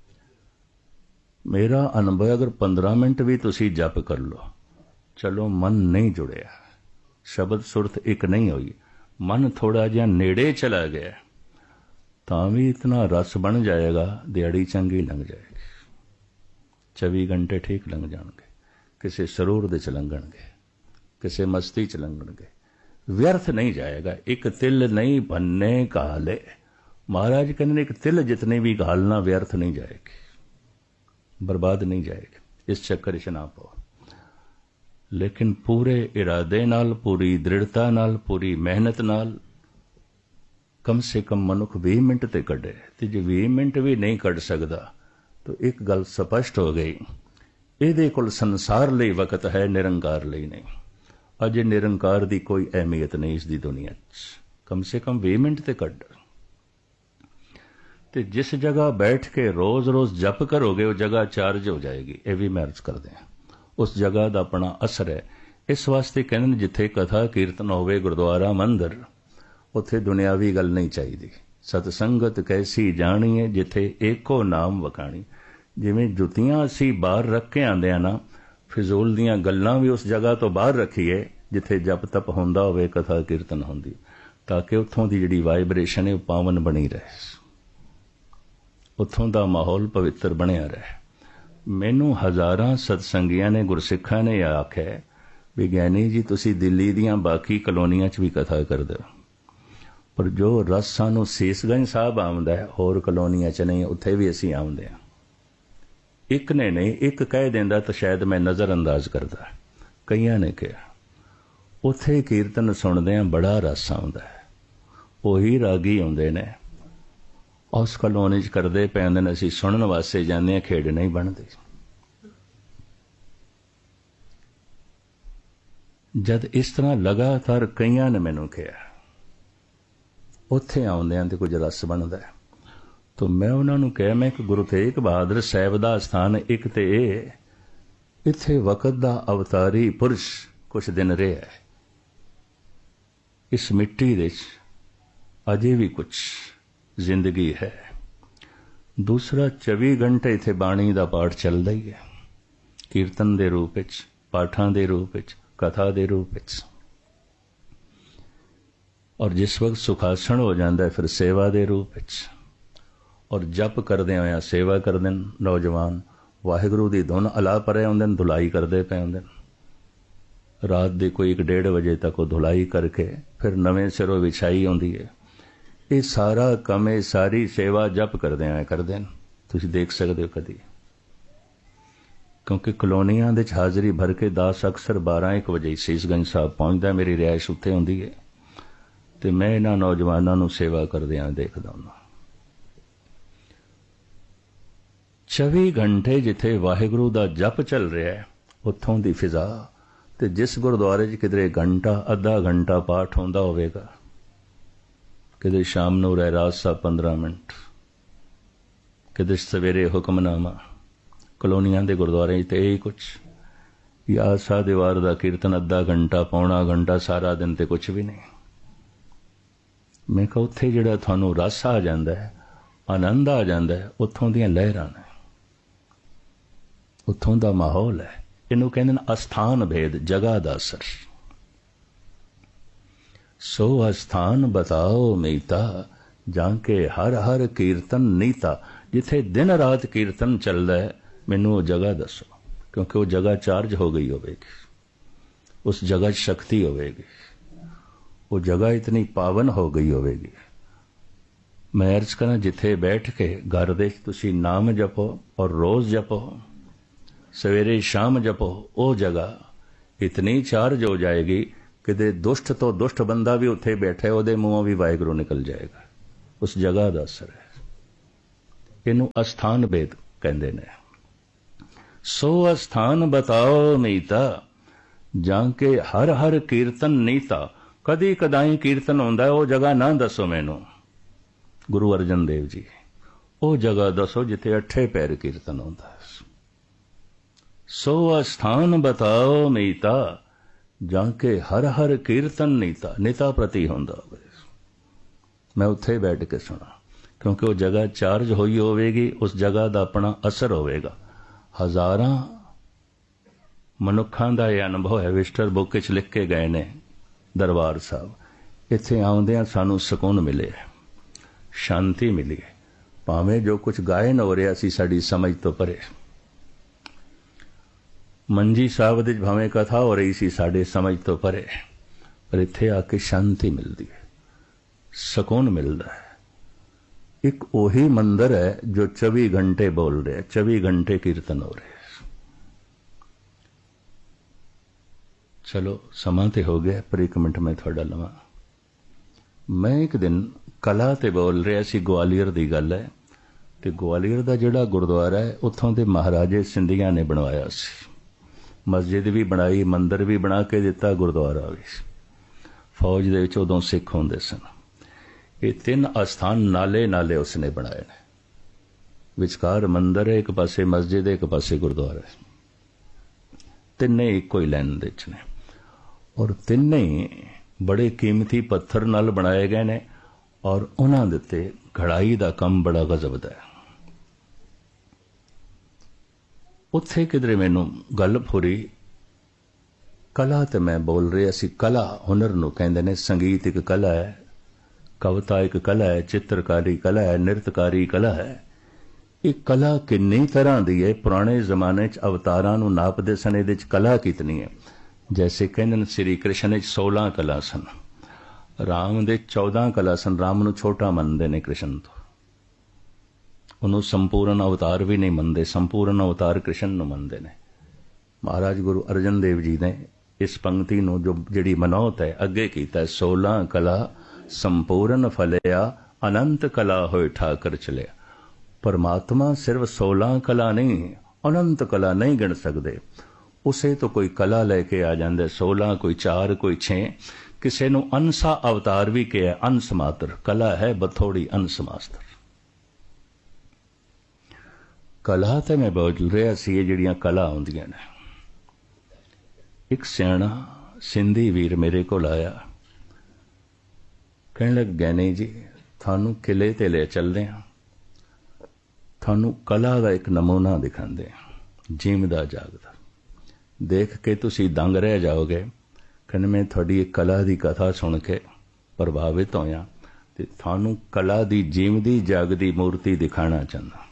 ਮੇਰਾ ਅਨੁਭਵ, ਅਗਰ 15 ਮਿੰਟ ਵੀ ਤੁਸੀਂ ਜਪ ਕਰ ਲਓ, ਚਲੋ ਮਨ ਨਹੀਂ ਜੁੜਿਆ, ਸ਼ਬਦ ਸੁਰਤ ਇੱਕ ਨਹੀਂ ਹੋਈ, ਮਨ ਥੋੜਾ ਜਿਹਾ ਨੇੜੇ ਚਲਾ ਗਿਆ, ਤਾਂ ਵੀ ਇਤਨਾ ਰਸ ਬਣ ਜਾਏਗਾ, ਦਿਹਾੜੀ ਚੰਗੀ ਲੰਘ ਜਾਏਗੀ। 24 ਘੰਟੇ ਠੀਕ ਲੰਘ ਜਾਣਗੇ, ਕਿਸੇ ਸਰੂਰ ਦੇ ਚ ਲੰਘਣਗੇ, ਕਿਸੇ ਮਸਤੀ ਚ ਲੰਘਣਗੇ, ਵਿਅਰਥ ਨਹੀਂ ਜਾਏਗਾ। ਇੱਕ ਤਿਲ ਨਹੀਂ ਬੰਨੇ ਕਾਲੇ, ਮਹਾਰਾਜ ਕਹਿੰਦੇ ਨੇ ਇੱਕ ਤਿਲ ਜਿਤਨੇ ਵੀ ਘਾਲਣਾ ਵਿਅਰਥ ਨਹੀਂ ਜਾਏਗੀ, ਬਰਬਾਦ ਨਹੀਂ ਜਾਏਗੀ। ਇਸ ਚੱਕਰ 'ਚ ਨਾ ਪਾਓ, ਲੇਕਿਨ ਪੂਰੇ ਇਰਾਦੇ ਨਾਲ, ਪੂਰੀ ਦ੍ਰਿੜਤਾ ਨਾਲ, ਪੂਰੀ ਮਿਹਨਤ ਨਾਲ ਕਮ ਸੇ ਕਮ ਮਨੁੱਖ 20 ਮਿੰਟ ਤੇ ਕੱਢੇ। ਤੇ ਜੇ 20 ਮਿੰਟ ਵੀ ਨਹੀਂ ਕੱਢ ਸਕਦਾ ਤਾਂ ਇੱਕ ਗੱਲ ਸਪਸ਼ਟ ਹੋ ਗਈ, ਇਹਦੇ ਕੋਲ ਸੰਸਾਰ ਲਈ ਵਕਤ ਹੈ, ਨਿਰੰਕਾਰ ਲਈ ਨਹੀਂ। ਅਜੇ ਨਿਰੰਕਾਰ ਦੀ ਕੋਈ ਅਹਿਮੀਅਤ ਨਹੀਂ ਇਸ ਦੀ ਦੁਨੀਆ 'ਚ। ਕਮ ਸੇ ਕਮ 20 ਮਿੰਟ ਤੇ ਕੱਢ। ਤੇ ਜਿਸ ਜਗ੍ਹਾ ਬੈਠ ਕੇ ਰੋਜ਼-ਰੋਜ਼ ਜਪ ਕਰੋਗੇ, ਉਹ ਜਗ੍ਹਾ ਚਾਰਜ ਹੋ ਜਾਏਗੀ। ਇਹ ਵੀ ਮੈਂ ਅਰਜ਼ ਕਰਦੇ ਹਾਂ, ਉਸ ਜਗ੍ਹਾ ਦਾ ਆਪਣਾ ਅਸਰ ਹੈ। ਇਸ ਵਾਸਤੇ ਕਹਿੰਦੇ ਨੇ ਜਿੱਥੇ ਕਥਾ ਕੀਰਤਨ ਹੋਵੇ, ਗੁਰਦੁਆਰਾ ਮੰਦਰ, ਉੱਥੇ ਦੁਨਿਆਵੀ ਗੱਲ ਨਹੀਂ ਚਾਹੀਦੀ। ਸਤਸੰਗਤ ਕੈਸੀ ਜਾਣੀਏ, ਜਿੱਥੇ ਏਕੋ ਨਾਮ ਵਖਾਣੀ। ਜਿਵੇਂ ਜੁੱਤੀਆਂ ਅਸੀਂ ਬਾਹਰ ਰੱਖ ਕੇ ਆਉਂਦੇ ਆ ਨਾ, ਫਿਜ਼ੂਲ ਦੀਆਂ ਗੱਲਾਂ ਵੀ ਉਸ ਜਗ੍ਹਾ ਤੋਂ ਬਾਹਰ ਰੱਖੀਏ ਜਿੱਥੇ ਜਪ ਤਪ ਹੁੰਦਾ ਹੋਵੇ, ਕਥਾ ਕੀਰਤਨ ਹੁੰਦੀ, ਤਾਂ ਕਿ ਉੱਥੋਂ ਦੀ ਜਿਹੜੀ ਵਾਈਬ੍ਰੇਸ਼ਨ ਹੈ ਉਹ ਪਾਵਨ ਬਣੀ ਰਹੇ, ਉੱਥੋਂ ਦਾ ਮਾਹੌਲ ਪਵਿੱਤਰ ਬਣਿਆ ਰਹੇ। ਮੈਨੂੰ ਹਜ਼ਾਰਾਂ ਸਤਸੰਗੀਆਂ ਨੇ, ਗੁਰਸਿੱਖਾਂ ਨੇ ਆਖਿਆ ਵੀ ਗਿਆਨੀ ਜੀ ਤੁਸੀਂ ਦਿੱਲੀ ਦੀਆਂ ਬਾਕੀ ਕਲੋਨੀਆਂ 'ਚ ਵੀ ਕਥਾ ਕਰਦੇ ਹੋ, ਪਰ ਜੋ ਰਸ ਸਾਨੂੰ ਸੀਸਗੰਜ ਸਾਹਿਬ ਆਉਂਦਾ ਹੈ, ਹੋਰ ਕਲੋਨੀਆਂ 'ਚ ਨਹੀਂ, ਉੱਥੇ ਵੀ ਅਸੀਂ ਆਉਂਦੇ ਹਾਂ। ਇੱਕ ਨੇ ਨਹੀਂ, ਇੱਕ ਕਹਿ ਦਿੰਦਾ ਤਾਂ ਸ਼ਾਇਦ ਮੈਂ ਨਜ਼ਰ ਅੰਦਾਜ਼ ਕਰਦਾ। ਕਈਆਂ ਨੇ ਕਿਹਾ ਉੱਥੇ ਕੀਰਤਨ ਸੁਣਦੇ ਹਾਂ ਬੜਾ ਰਸ ਆਉਂਦਾ ਹੈ, ਉਹੀ ਰਾਗੀ ਆਉਂਦੇ ਨੇ, ਉਸ ਕਲੋਨੀ 'ਚ ਕਰਦੇ ਪਏ ਹੁੰਦੇ ਨੇ, ਅਸੀਂ ਸੁਣਨ ਵਾਸਤੇ ਜਾਂਦੇ ਹਾਂ, ਖੇਡ ਨਹੀਂ ਬਣਦੀ। ਜਦ ਇਸ ਤਰ੍ਹਾਂ ਲਗਾਤਾਰ ਕਈਆਂ ਨੇ ਮੈਨੂੰ ਕਿਹਾ ਉੱਥੇ ਆਉਂਦਿਆਂ ਤੇ ਕੁਝ ਰਸ ਬਣਦਾ ਹੈ, ਤਾਂ ਮੈਂ ਉਹਨਾਂ ਨੂੰ ਕਿਹਾ, ਮੈਂ ਕਿ ਗੁਰੂ ਤੇਗ ਬਹਾਦਰ ਸਾਹਿਬ ਦਾ ਸਥਾਨ ਇੱਕ ਤੇ ਇਹ, ਇੱਥੇ ਵਕਤ ਦਾ ਅਵਤਾਰੀ ਪੁਰਸ਼ ਕੁਛ ਦਿਨ ਰਿਹਾ, ਇਸ ਮਿੱਟੀ ਦੇ 'ਚ ਅਜੇ ਵੀ ਕੁਛ ਜ਼ਿੰਦਗੀ ਹੈ। ਦੂਸਰਾ 24 ਘੰਟੇ ਇੱਥੇ ਬਾਣੀ ਦਾ ਪਾਠ ਚੱਲਦਾ ਹੀ ਹੈ, ਕੀਰਤਨ ਦੇ ਰੂਪ ਵਿੱਚ, ਪਾਠਾਂ ਦੇ ਰੂਪ ਵਿੱਚ, ਕਥਾ ਦੇ ਰੂਪ ਵਿੱਚ। ਔਰ ਜਿਸ ਵਕਤ ਸੁਖਾਸਣ ਹੋ ਜਾਂਦਾ ਫਿਰ ਸੇਵਾ ਦੇ ਰੂਪ ਵਿੱਚ, ਔਰ ਜਪ ਕਰਦੇ ਹੋਇਆ ਸੇਵਾ ਕਰਦੇ ਨੇ ਨੌਜਵਾਨ, ਵਾਹਿਗੁਰੂ ਦੀ ਧੁਨ ਅਲਾ ਪਰੇ ਹੁੰਦੇ ਨੇ, ਧੁਲਾਈ ਕਰਦੇ ਪਏ ਹੁੰਦੇ ਨੇ। ਰਾਤ ਦੇ ਕੋਈ 1-1:30 ਵਜੇ ਤੱਕ ਉਹ ਧੁਲਾਈ ਕਰਕੇ ਫਿਰ ਨਵੇਂ ਸਿਰੋਂ ਵਿਛਾਈ ਆਉਂਦੀ ਹੈ। ਇਹ ਸਾਰਾ ਕੰਮ, ਇਹ ਸਾਰੀ ਸੇਵਾ ਜਪ ਕਰਦੇ ਹੋਏ ਕਰਦੇ ਨੇ। ਤੁਸੀਂ ਦੇਖ ਸਕਦੇ ਹੋ ਕਦੀ, ਕਿਉਂਕਿ ਕਲੋਨੀਆਂ ਦੇ 'ਚ ਹਾਜ਼ਰੀ ਭਰ ਕੇ ਦਾਸ ਅਕਸਰ 12-1 ਵਜੇ ਸੀਸਗੰਜ ਸਾਹਿਬ ਪਹੁੰਚਦਾ, ਮੇਰੀ ਰਿਹਾਇਸ਼ ਉੱਥੇ ਹੁੰਦੀ ਹੈ, ਤੇ ਮੈਂ ਇਹਨਾਂ ਨੌਜਵਾਨਾਂ ਨੂੰ ਸੇਵਾ ਕਰਦਿਆਂ ਦੇਖਦਾ ਹੁੰਦਾ। 24 ਘੰਟੇ ਜਿੱਥੇ ਵਾਹਿਗੁਰੂ ਦਾ ਜਪ ਚੱਲ ਰਿਹਾ ਹੈ, ਉੱਥੋਂ ਦੀ ਫਿਜ਼ਾ। ਤੇ ਜਿਸ ਗੁਰਦੁਆਰੇ 'ਚ ਕਿਧਰੇ ਘੰਟਾ ਅੱਧਾ ਘੰਟਾ ਪਾਠ ਹੁੰਦਾ ਹੋਵੇਗਾ, ਕਿਤੇ ਸ਼ਾਮ ਨੂੰ ਰਹਿਰਾਸ ਸਾਹਿਬ 15 ਮਿੰਟ, ਕਿਤੇ ਸਵੇਰੇ ਹੁਕਮਨਾਮਾ, ਕਲੋਨੀਆਂ ਦੇ ਗੁਰਦੁਆਰੇ 'ਚ ਤੇ ਇਹੀ ਕੁਛ, ਜਾਂ ਆਸਾ ਦੀਵਾਰ ਦਾ ਕੀਰਤਨ ਅੱਧਾ ਘੰਟਾ ਪੌਣਾ ਘੰਟਾ, ਸਾਰਾ ਦਿਨ ਤੇ ਕੁਛ ਵੀ ਨਹੀਂ। ਮੈਂ ਕਿਹਾ ਉੱਥੇ ਜਿਹੜਾ ਤੁਹਾਨੂੰ ਰਸ ਆ ਜਾਂਦਾ ਹੈ, ਆਨੰਦ ਆ ਜਾਂਦਾ ਹੈ, ਉੱਥੋਂ ਦੀਆਂ ਲਹਿਰਾਂ ਨੇ, ਉੱਥੋਂ ਦਾ ਮਾਹੌਲ ਹੈ। ਇਹਨੂੰ ਕਹਿੰਦੇ ਨੇ ਅਸਥਾਨ ਭੇਦ, ਜਗ੍ਹਾ ਦਾ ਅਸਰ। ਸੋ ਅਸਥਾਨ ਬਤਾਓ ਮੀਤਾ, ਜਾਂ ਕੇ ਹਰ ਹਰ ਕੀਰਤਨ ਨੀਤਾ। ਜਿੱਥੇ ਦਿਨ ਰਾਤ ਕੀਰਤਨ ਚੱਲਦਾ ਹੈ, ਮੈਨੂੰ ਉਹ ਜਗ੍ਹਾ ਦੱਸੋ, ਕਿਉਂਕਿ ਉਹ ਜਗ੍ਹਾ ਚਾਰਜ ਹੋ ਗਈ ਹੋਵੇਗੀ, ਉਸ ਜਗ੍ਹਾ 'ਚ ਸ਼ਕਤੀ ਹੋਵੇਗੀ, ਉਹ ਜਗ੍ਹਾ ਇਤਨੀ ਪਾਵਨ ਹੋ ਗਈ ਹੋਵੇਗੀ। ਮੈਂ ਅਰਜ਼ ਕਰਾਂ, ਜਿੱਥੇ ਬੈਠ ਕੇ ਘਰ ਦੇ 'ਚ ਤੁਸੀਂ ਨਾਮ ਜਪੋ ਔਰ ਰੋਜ਼ ਜਪੋ, ਸਵੇਰੇ ਸ਼ਾਮ ਜਪੋ, ਉਹ ਜਗ੍ਹਾ ਇਤਨੀ ਚਾਰਜ ਹੋ ਜਾਏਗੀ ਕਿ ਦੁਸ਼ਟ ਤੋਂ ਦੁਸ਼ਟ ਬੰਦਾ ਵੀ ਉੱਥੇ ਬੈਠੇ, ਉਹਦੇ ਮੂੰਹੋਂ ਵੀ ਵਾਹਿਗੁਰੂ ਨਿਕਲ ਜਾਏਗਾ। ਉਸ ਜਗ੍ਹਾ ਦਾ ਅਸਰ ਹੈ। ਇਹਨੂੰ ਅਸਥਾਨ ਭੇਦ ਕਹਿੰਦੇ ਨੇ। सो अस्थान बताओ मीता जाके हर हर कीर्तन नीता। कदी कदाई कीर्तन होंदा है, वो जगह ना दसो मैनू गुरु अर्जन देव जी, वो जगह दसो जिथे अठे पैर कीर्तन होंदा है। सो अस्थान बताओ मीता जाके हर हर कीर्तन नीता। नीता प्रति होंदा होवे, मैं उत्थे बैठ के सुना, क्योंकि वो जगह चार्ज होई होवेगी, उस जगह का अपना असर होवेगा। हज़ारां मनुखां दा यह अनुभव है, विस्टर बुक च लिख के गए ने दरबार साहब। इत्थे आउंदियां सानू सुकून मिले, शांति मिली, भावें जो कुछ गायन हो रहा सी साडी समझ तो परे। मंजी साहब दे भावें कथा हो रही सी साडे समझ तो परे, पर इत्थे आके शांति मिलती है, सुकून मिलता है। एक ओही मंदिर है जो 24 घंटे बोल रहे, 24 घंटे कीर्तन हो रहे। चलो समा ते हो गया, पर एक मिनट में थोड़ा लवा। मैं एक दिन कला ते बोल रहा सी, ग्वालियर की गल है। तो ग्वालियर का जिहड़ा गुरुद्वारा है, उत्थों के महाराजे सिंधिया ने बनवाया सी। मस्जिद भी बनाई, मंदिर भी बना के दिता, गुरुद्वारा भी। फौज दे विच उदों सिख होंदे सन। ये 3 अस्थान नाले नाले उसने बनाए ने। विचकार मंदिर है, एक पासे मस्जिद है, एक पासे गुरुद्वारा है। तिन्ने इको ही लैन दे च ने, और तिन्ने बड़े कीमती पत्थर नाल बनाए गए ने, और उन्हां दे उत्ते घड़ाई दा काम बड़ा गजब दा है। उत्थे किधरे मैनू गल फुरी, कला ते मैं बोल रहा सी। कला हुनर नूं कहंदे ने। संगीत एक कला है, कविता एक कला है, चित्रकारी कला है, नृत्यकारी कला है। एक कला किन्नी तरह दी है। पुराने जमाने च अवतारां नूं नापदे सन, इहदे च कला कितनी है। जैसे कहंदे श्री कृष्ण च 16 कला सन, राम दे 14 कला सन। राम नूं छोटा मनदे ने कृष्ण तो, उन्होंने संपूर्ण अवतार भी नहीं मनते, संपूर्ण अवतार कृष्ण नूं मनते ने। महाराज गुरु अर्जन देव जी ने इस पंक्ति नूं जो जिहड़ी मनौत है अगे कीता, 16 कला संपूर्ण फलिया, अनंत कला होए ठाकर चलिया। परमात्मा सिर्फ 16 कला नहीं, अनंत कला नहीं गिण सकते। उसे तो कोई कला लैके आ जांदे, 16 कोई 4 कोई 6। किसी नूं अंसा अवतार भी कहा, अंश मात्र कला है, बथोड़ी अंश मात्र। कला तो मैं बोल रहा सी, ये जिहड़ियां कला आउंदियां ने। एक सियाणा सिंधी वीर मेरे को आया, कहने लग, गैनी जी थानू किले ते ले चलदे हां, थानू कला का एक नमूना दिखांदे हां, जीवदा जागदा। देख के तुसी दंग रह जाओगे। कहने मैं थोड़ी एक कला की कथा सुन के प्रभावित होया, ते थानू कला की जीवदी जागदी मूर्ति दिखाना चाहना।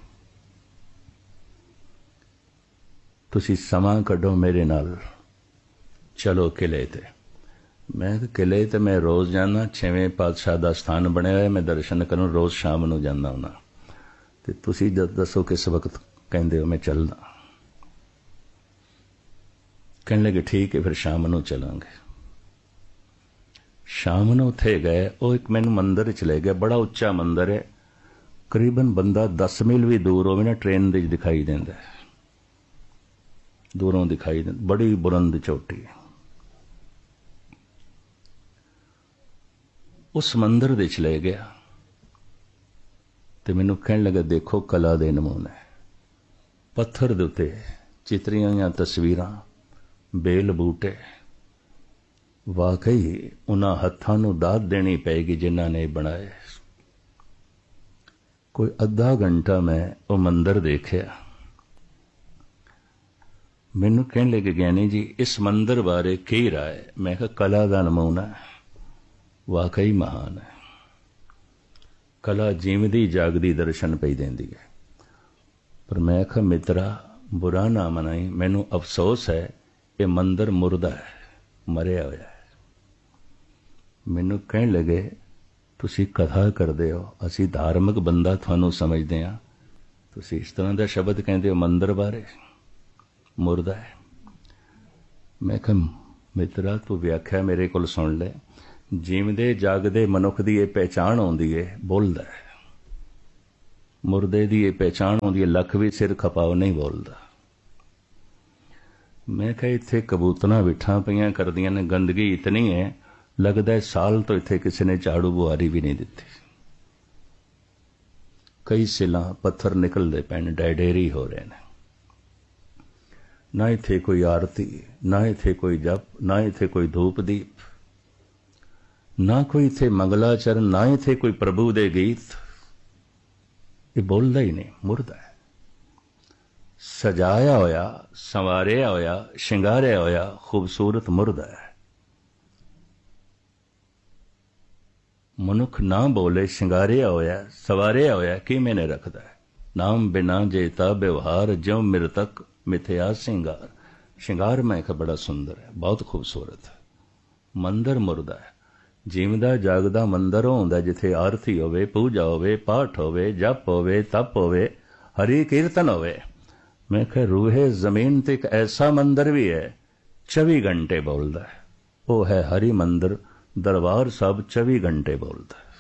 तुसी समा कढो मेरे नाल, चलो किले ते। मैं किले ते मैं रोज जाना, 6वें पातशाह का स्थान बने हुआ, मैं दर्शन करूं, रोज शाम नूं जाना हुंदा। ते तुसी दसो किस वक्त कहंदे हो, मैं चलदा। कहने लगे ठीक है, फिर शाम नूं चलांगे। शाम नूं उत्थे गए, वो एक मैनूं मंदिर च ले गया, बड़ा उच्चा मंदिर है, करीबन बंदा 10 मील भी दूर होवे ना, ट्रेन दे दिखाई देंदा है, दूरों दिखाई दे, बड़ी बुलंद चोटी है। उस मंदिर दे च ले गया, ते मैनूं कहण लगा, देखो कला दे नमूने, पत्थर दे उत्ते चित्रियां या तस्वीरां, बेल बूटे। वाकई उन्हां हत्थां नूं दात देनी पैगी जिन्हां ने बनाए। कोई अद्धा घंटा मैं वो मंदिर देखिया। मैनू कहने लगे, ज्ञानी जी इस मंदिर बारे की राय? मैं कहा कला का नमूना है, वाकई महान है। कला जीवदी जागदी दर्शन पई देंदी है। पर मैं कहा मित्रा बुरा ना मनाई, मैनू अफसोस है ये मंदिर मुर्दा है, मरिया होया है। मैनू कहने लगे तुसी कथा करदे हो, असी धार्मिक बंदा थानू समझदे हां, तुसी इस तरह का शब्द कहंदे हो मंदिर बारे, मुर्दा है। मैं कहा मित्रा तू व्याख्या मेरे को सुन ले, जीवदे जागदे मनुख की यह पहचान आउंदी है, बोलदा है। मुर्दे की यह पहचान आउंदी है, लख भी सिर खपाओ नहीं बोलदा। मैं कहा इत्थे कबूतरां बिठा पईयां करदियां ने, गंदगी इतनी है लगदा है साल तो इत्थे किसी ने झाड़ू बुआरी भी नहीं दिती। कई सिलां पत्थर निकलते पे ने, डेडेरी हो रहे हैं। ना इत्थे कोई आरती, ना इत्थे कोई जप, ना इत्थे कोई धूप दीप, ना कोई इत्थे मंगलाचरण, ना इत्थे कोई प्रभु दे गीत। ये बोलदा ही नहीं, मुरदा है। सजाया होया, संवारिया होया, शिंगारिया होया खूबसूरत मुरदा है। मनुख ना बोले शिंगारिया होया सवारिया होया कि मैंने रखदा है। नाम बिना जेता व्यवहार, ज्यों मृतक मिथ्या सिंगार। शिंगार मैं कहा बड़ा सुंदर है, बहुत खूबसूरत है। मंदिर मुरदा है। जीवदा जागदा मंदिर होंदा जिथे आरती होवे, पूजा होवे, पाठ होवे, जप होवे, तप होवे, हरि कीर्तन होवे। मैं कहा रूहे जमीन ते एक ऐसा मंदिर भी है 24 घंटे बोलदा है, वो है हरि मंदिर। दरबार साहब 24 घंटे बोलता है।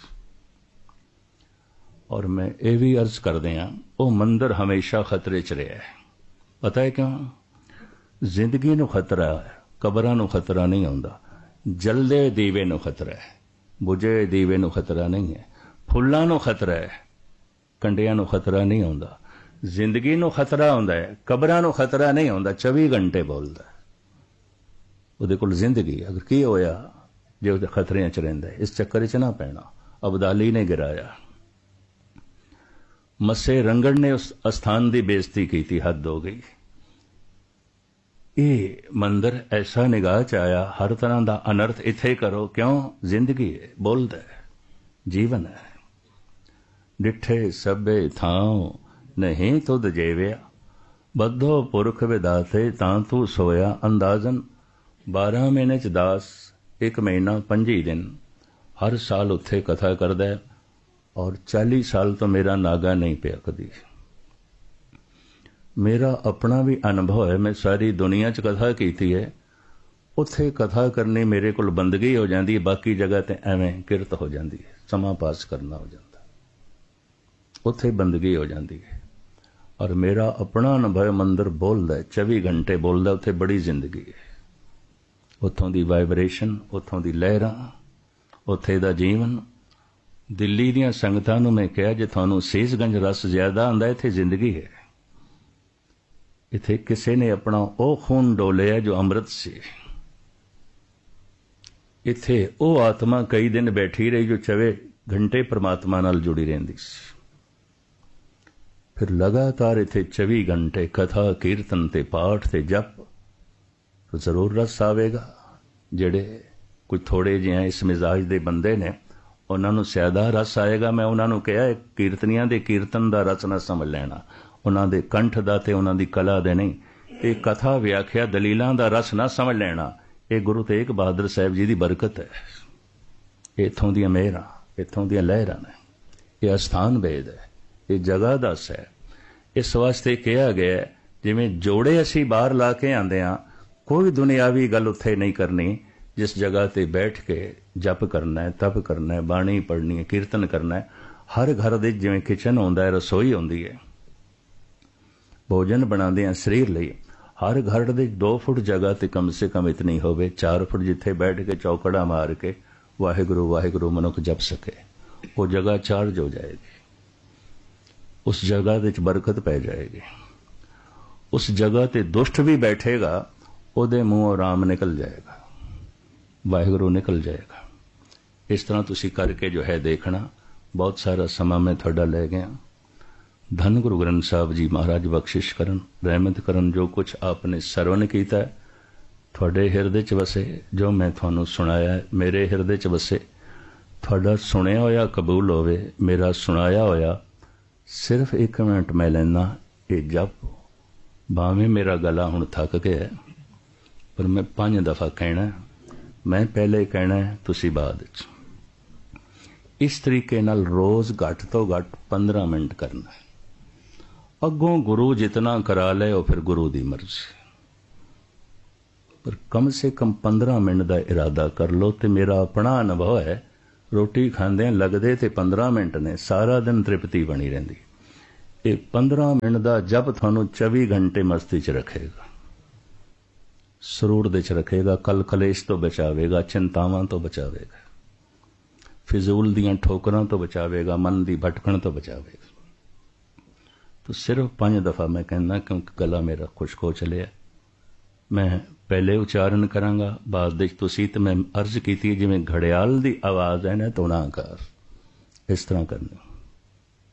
और मैं ये भी अर्ज कर दिया, वो मंदिर हमेशा खतरे च रहा है। पता है क्यों? जिंदगी नूं खतरा है, कबरां नूं खतरा नहीं आउंदा। जलदे दीवे नूं खतरा है, बुझे दीवे नूं खतरा नहीं है। फुल्लां नूं खतरा है, कंडियां नूं खतरा नहीं आउंदा। जिंदगी नूं खतरा आउंदा है, कबरां नूं खतरा नहीं आउंदा। 24 घंटे बोलदा है। उहदे कोल जिंदगी अगर की होया जो खतरे च रहिंदा है, इस चक्कर च ना पैना। अबदाली ने गिराया, मस्से रंगड़ ने उस अस्थान की बेइज्जती की थी, हद हो गई। ये मंदिर ऐसा निगाह च आया, हर तरह का अनर्थ इत्थे करो। क्यों? जिंदगी है, बोलदा है, जीवन है। डिठे सबे थां नहीं तुद जेविया, बद्धो पुरख विधाते तां तू सोया। अंदाजन 12 महीने च 10, 1 महीना 25 दिन, हर साल उत्थे कथा करदा है। और 40 साल तो मेरा नागा नहीं पिया कदी। मेरा अपना भी अनुभव है, मैं सारी दुनिया च कथा कीती है। उत्थे कथा करनी मेरे कोल बंदगी हो जाती है, बाकी जगह ते एवें किरत हो जाती है, समा पास करना हो जाता, उत्थे बंदगी हो जाती है। और मेरा अपना अनुभव मंदिर बोलदा है, 24 घंटे बोलदा, उत्थे बड़ी जिंदगी है। उत्थों दी वाइब्रेशन, उत्थों दी लहरां, उत्थे दा जीवन। दिल्ली दीआं संगतां नूं मैं कहा जे तुहानूं सीसगंज रस ज्यादा आंदा, इत्थे जिंदगी है। इत्थे किसी ने अपना ओ खून डोलिया जो अमृत सी। इत्थे ओ आत्मा कई दिन बैठी रही जो 24 घंटे परमात्मा नाल जुड़ी रहिंदी सी। फिर लगातार इत्थे 24 घंटे कथा कीर्तन ते पाठ ते जप, तो जरूर रस आवेगा। जेड़े कोई थोड़े जिहे इस मिजाज दे बंदे ने, उन्हां नूं स्यादा रस आएगा। मैं उन्हां नूं कहा कीर्तनियां दे कीर्तन दा रस ना समझ लेना, उन्हां दे कंठ दा ते उन्हां दी कला दे नहीं। ये कथा व्याख्या दलीलां दा रस ना समझ लेना। ये गुरु तेग बहादुर साहब जी दी बरकत है। इत्थों दियां मेहरां, इत्थों दियां लहरां ने। ये अस्थान वेद है, ये जगह दस है। इस वास्ते कहा गया जिवें जोड़े असीं बाहर ला के आंदे हां, कोई दुनियावी गल उत्थे नहीं करनी। जिस जगह ते बैठ के जप करना है, तप करना है, बाणी पढ़नी है, कीर्तन करना है। हर घर दे जिवें किचन होंदा है, रसोई होंदी है, भोजन बनाते हैं शरीर लई। हर घर दे 2 फुट जगह ते कम से कम इतनी होवे, 4 फुट जिथे बैठ के चौकड़ा मार के वाहिगुरु वाहिगुरु मनुख जप सके, वो जगह चार्ज हो जाएगी। उस जगह दे बरकत पै जाएगी। उस जगह ते दुष्ट भी बैठेगा, ਉਹਦੇ ਮੂੰਹੋਂ राम निकल जाएगा, वाहिगुरु निकल जाएगा। इस तरह तुसी करके जो है देखना। बहुत सारा समा मैं थोड़ा ले गया। धन गुरु ग्रंथ साहब जी महाराज बख्शिश करन, रहमत करन। जो कुछ आपने सरवण कीता है थोड़े हिरदे च वसे, जो मैं थानू सुनाया है मेरे हिरदे च वसे। थोड़ा सुनिया होया कबूल होवे, मेरा सुनाया होया सिर्फ 1 मिनट मैं लेना। ये जप भावें मेरा गला हुण थक गया है, पर मैं 5 दफा कहना। मैं पहले कहना है, तुसी बाद च। इस तरीके नाल रोज घट तो घट 15 मिनट करना है। अगों गुरु जितना करा ले वो फिर गुरु दी मर्जी, पर कम से कम 15 मिनट का इरादा कर लो। तो मेरा अपना अनुभव है, रोटी खांदे लगदे ते 15 मिनट ने, सारा दिन तृप्ति बनी रहिंदी। ये 15 मिनट का जप थानू 24 घंटे मस्ती च रखेगा। ਸਰੂੜ ਦੇ ਚ ਰੱਖੇਗਾ, ਕਲ ਕਲੇਸ਼ ਤੋਂ ਬਚਾਵੇਗਾ, ਚਿੰਤਾਵਾਂ ਤੋਂ ਬਚਾਵੇਗਾ, ਫਿਜ਼ੂਲ ਦੀਆਂ ਠੋਕਰਾਂ ਤੋਂ ਬਚਾਵੇਗਾ, ਮਨ ਦੀ ਭਟਕਣ ਤੋਂ ਬਚਾਵੇਗਾ। तो सिर्फ 5 दफ़ा मैं कहना, क्योंकि गला मेरा खुश्क हो चलिया। मैं पहले उच्चारण करांगा, बाद तुसी ते मैं अर्ज की जिवें घड़ियाल दी आवाज़ है ना, तो ना कर, इस तरह करनी।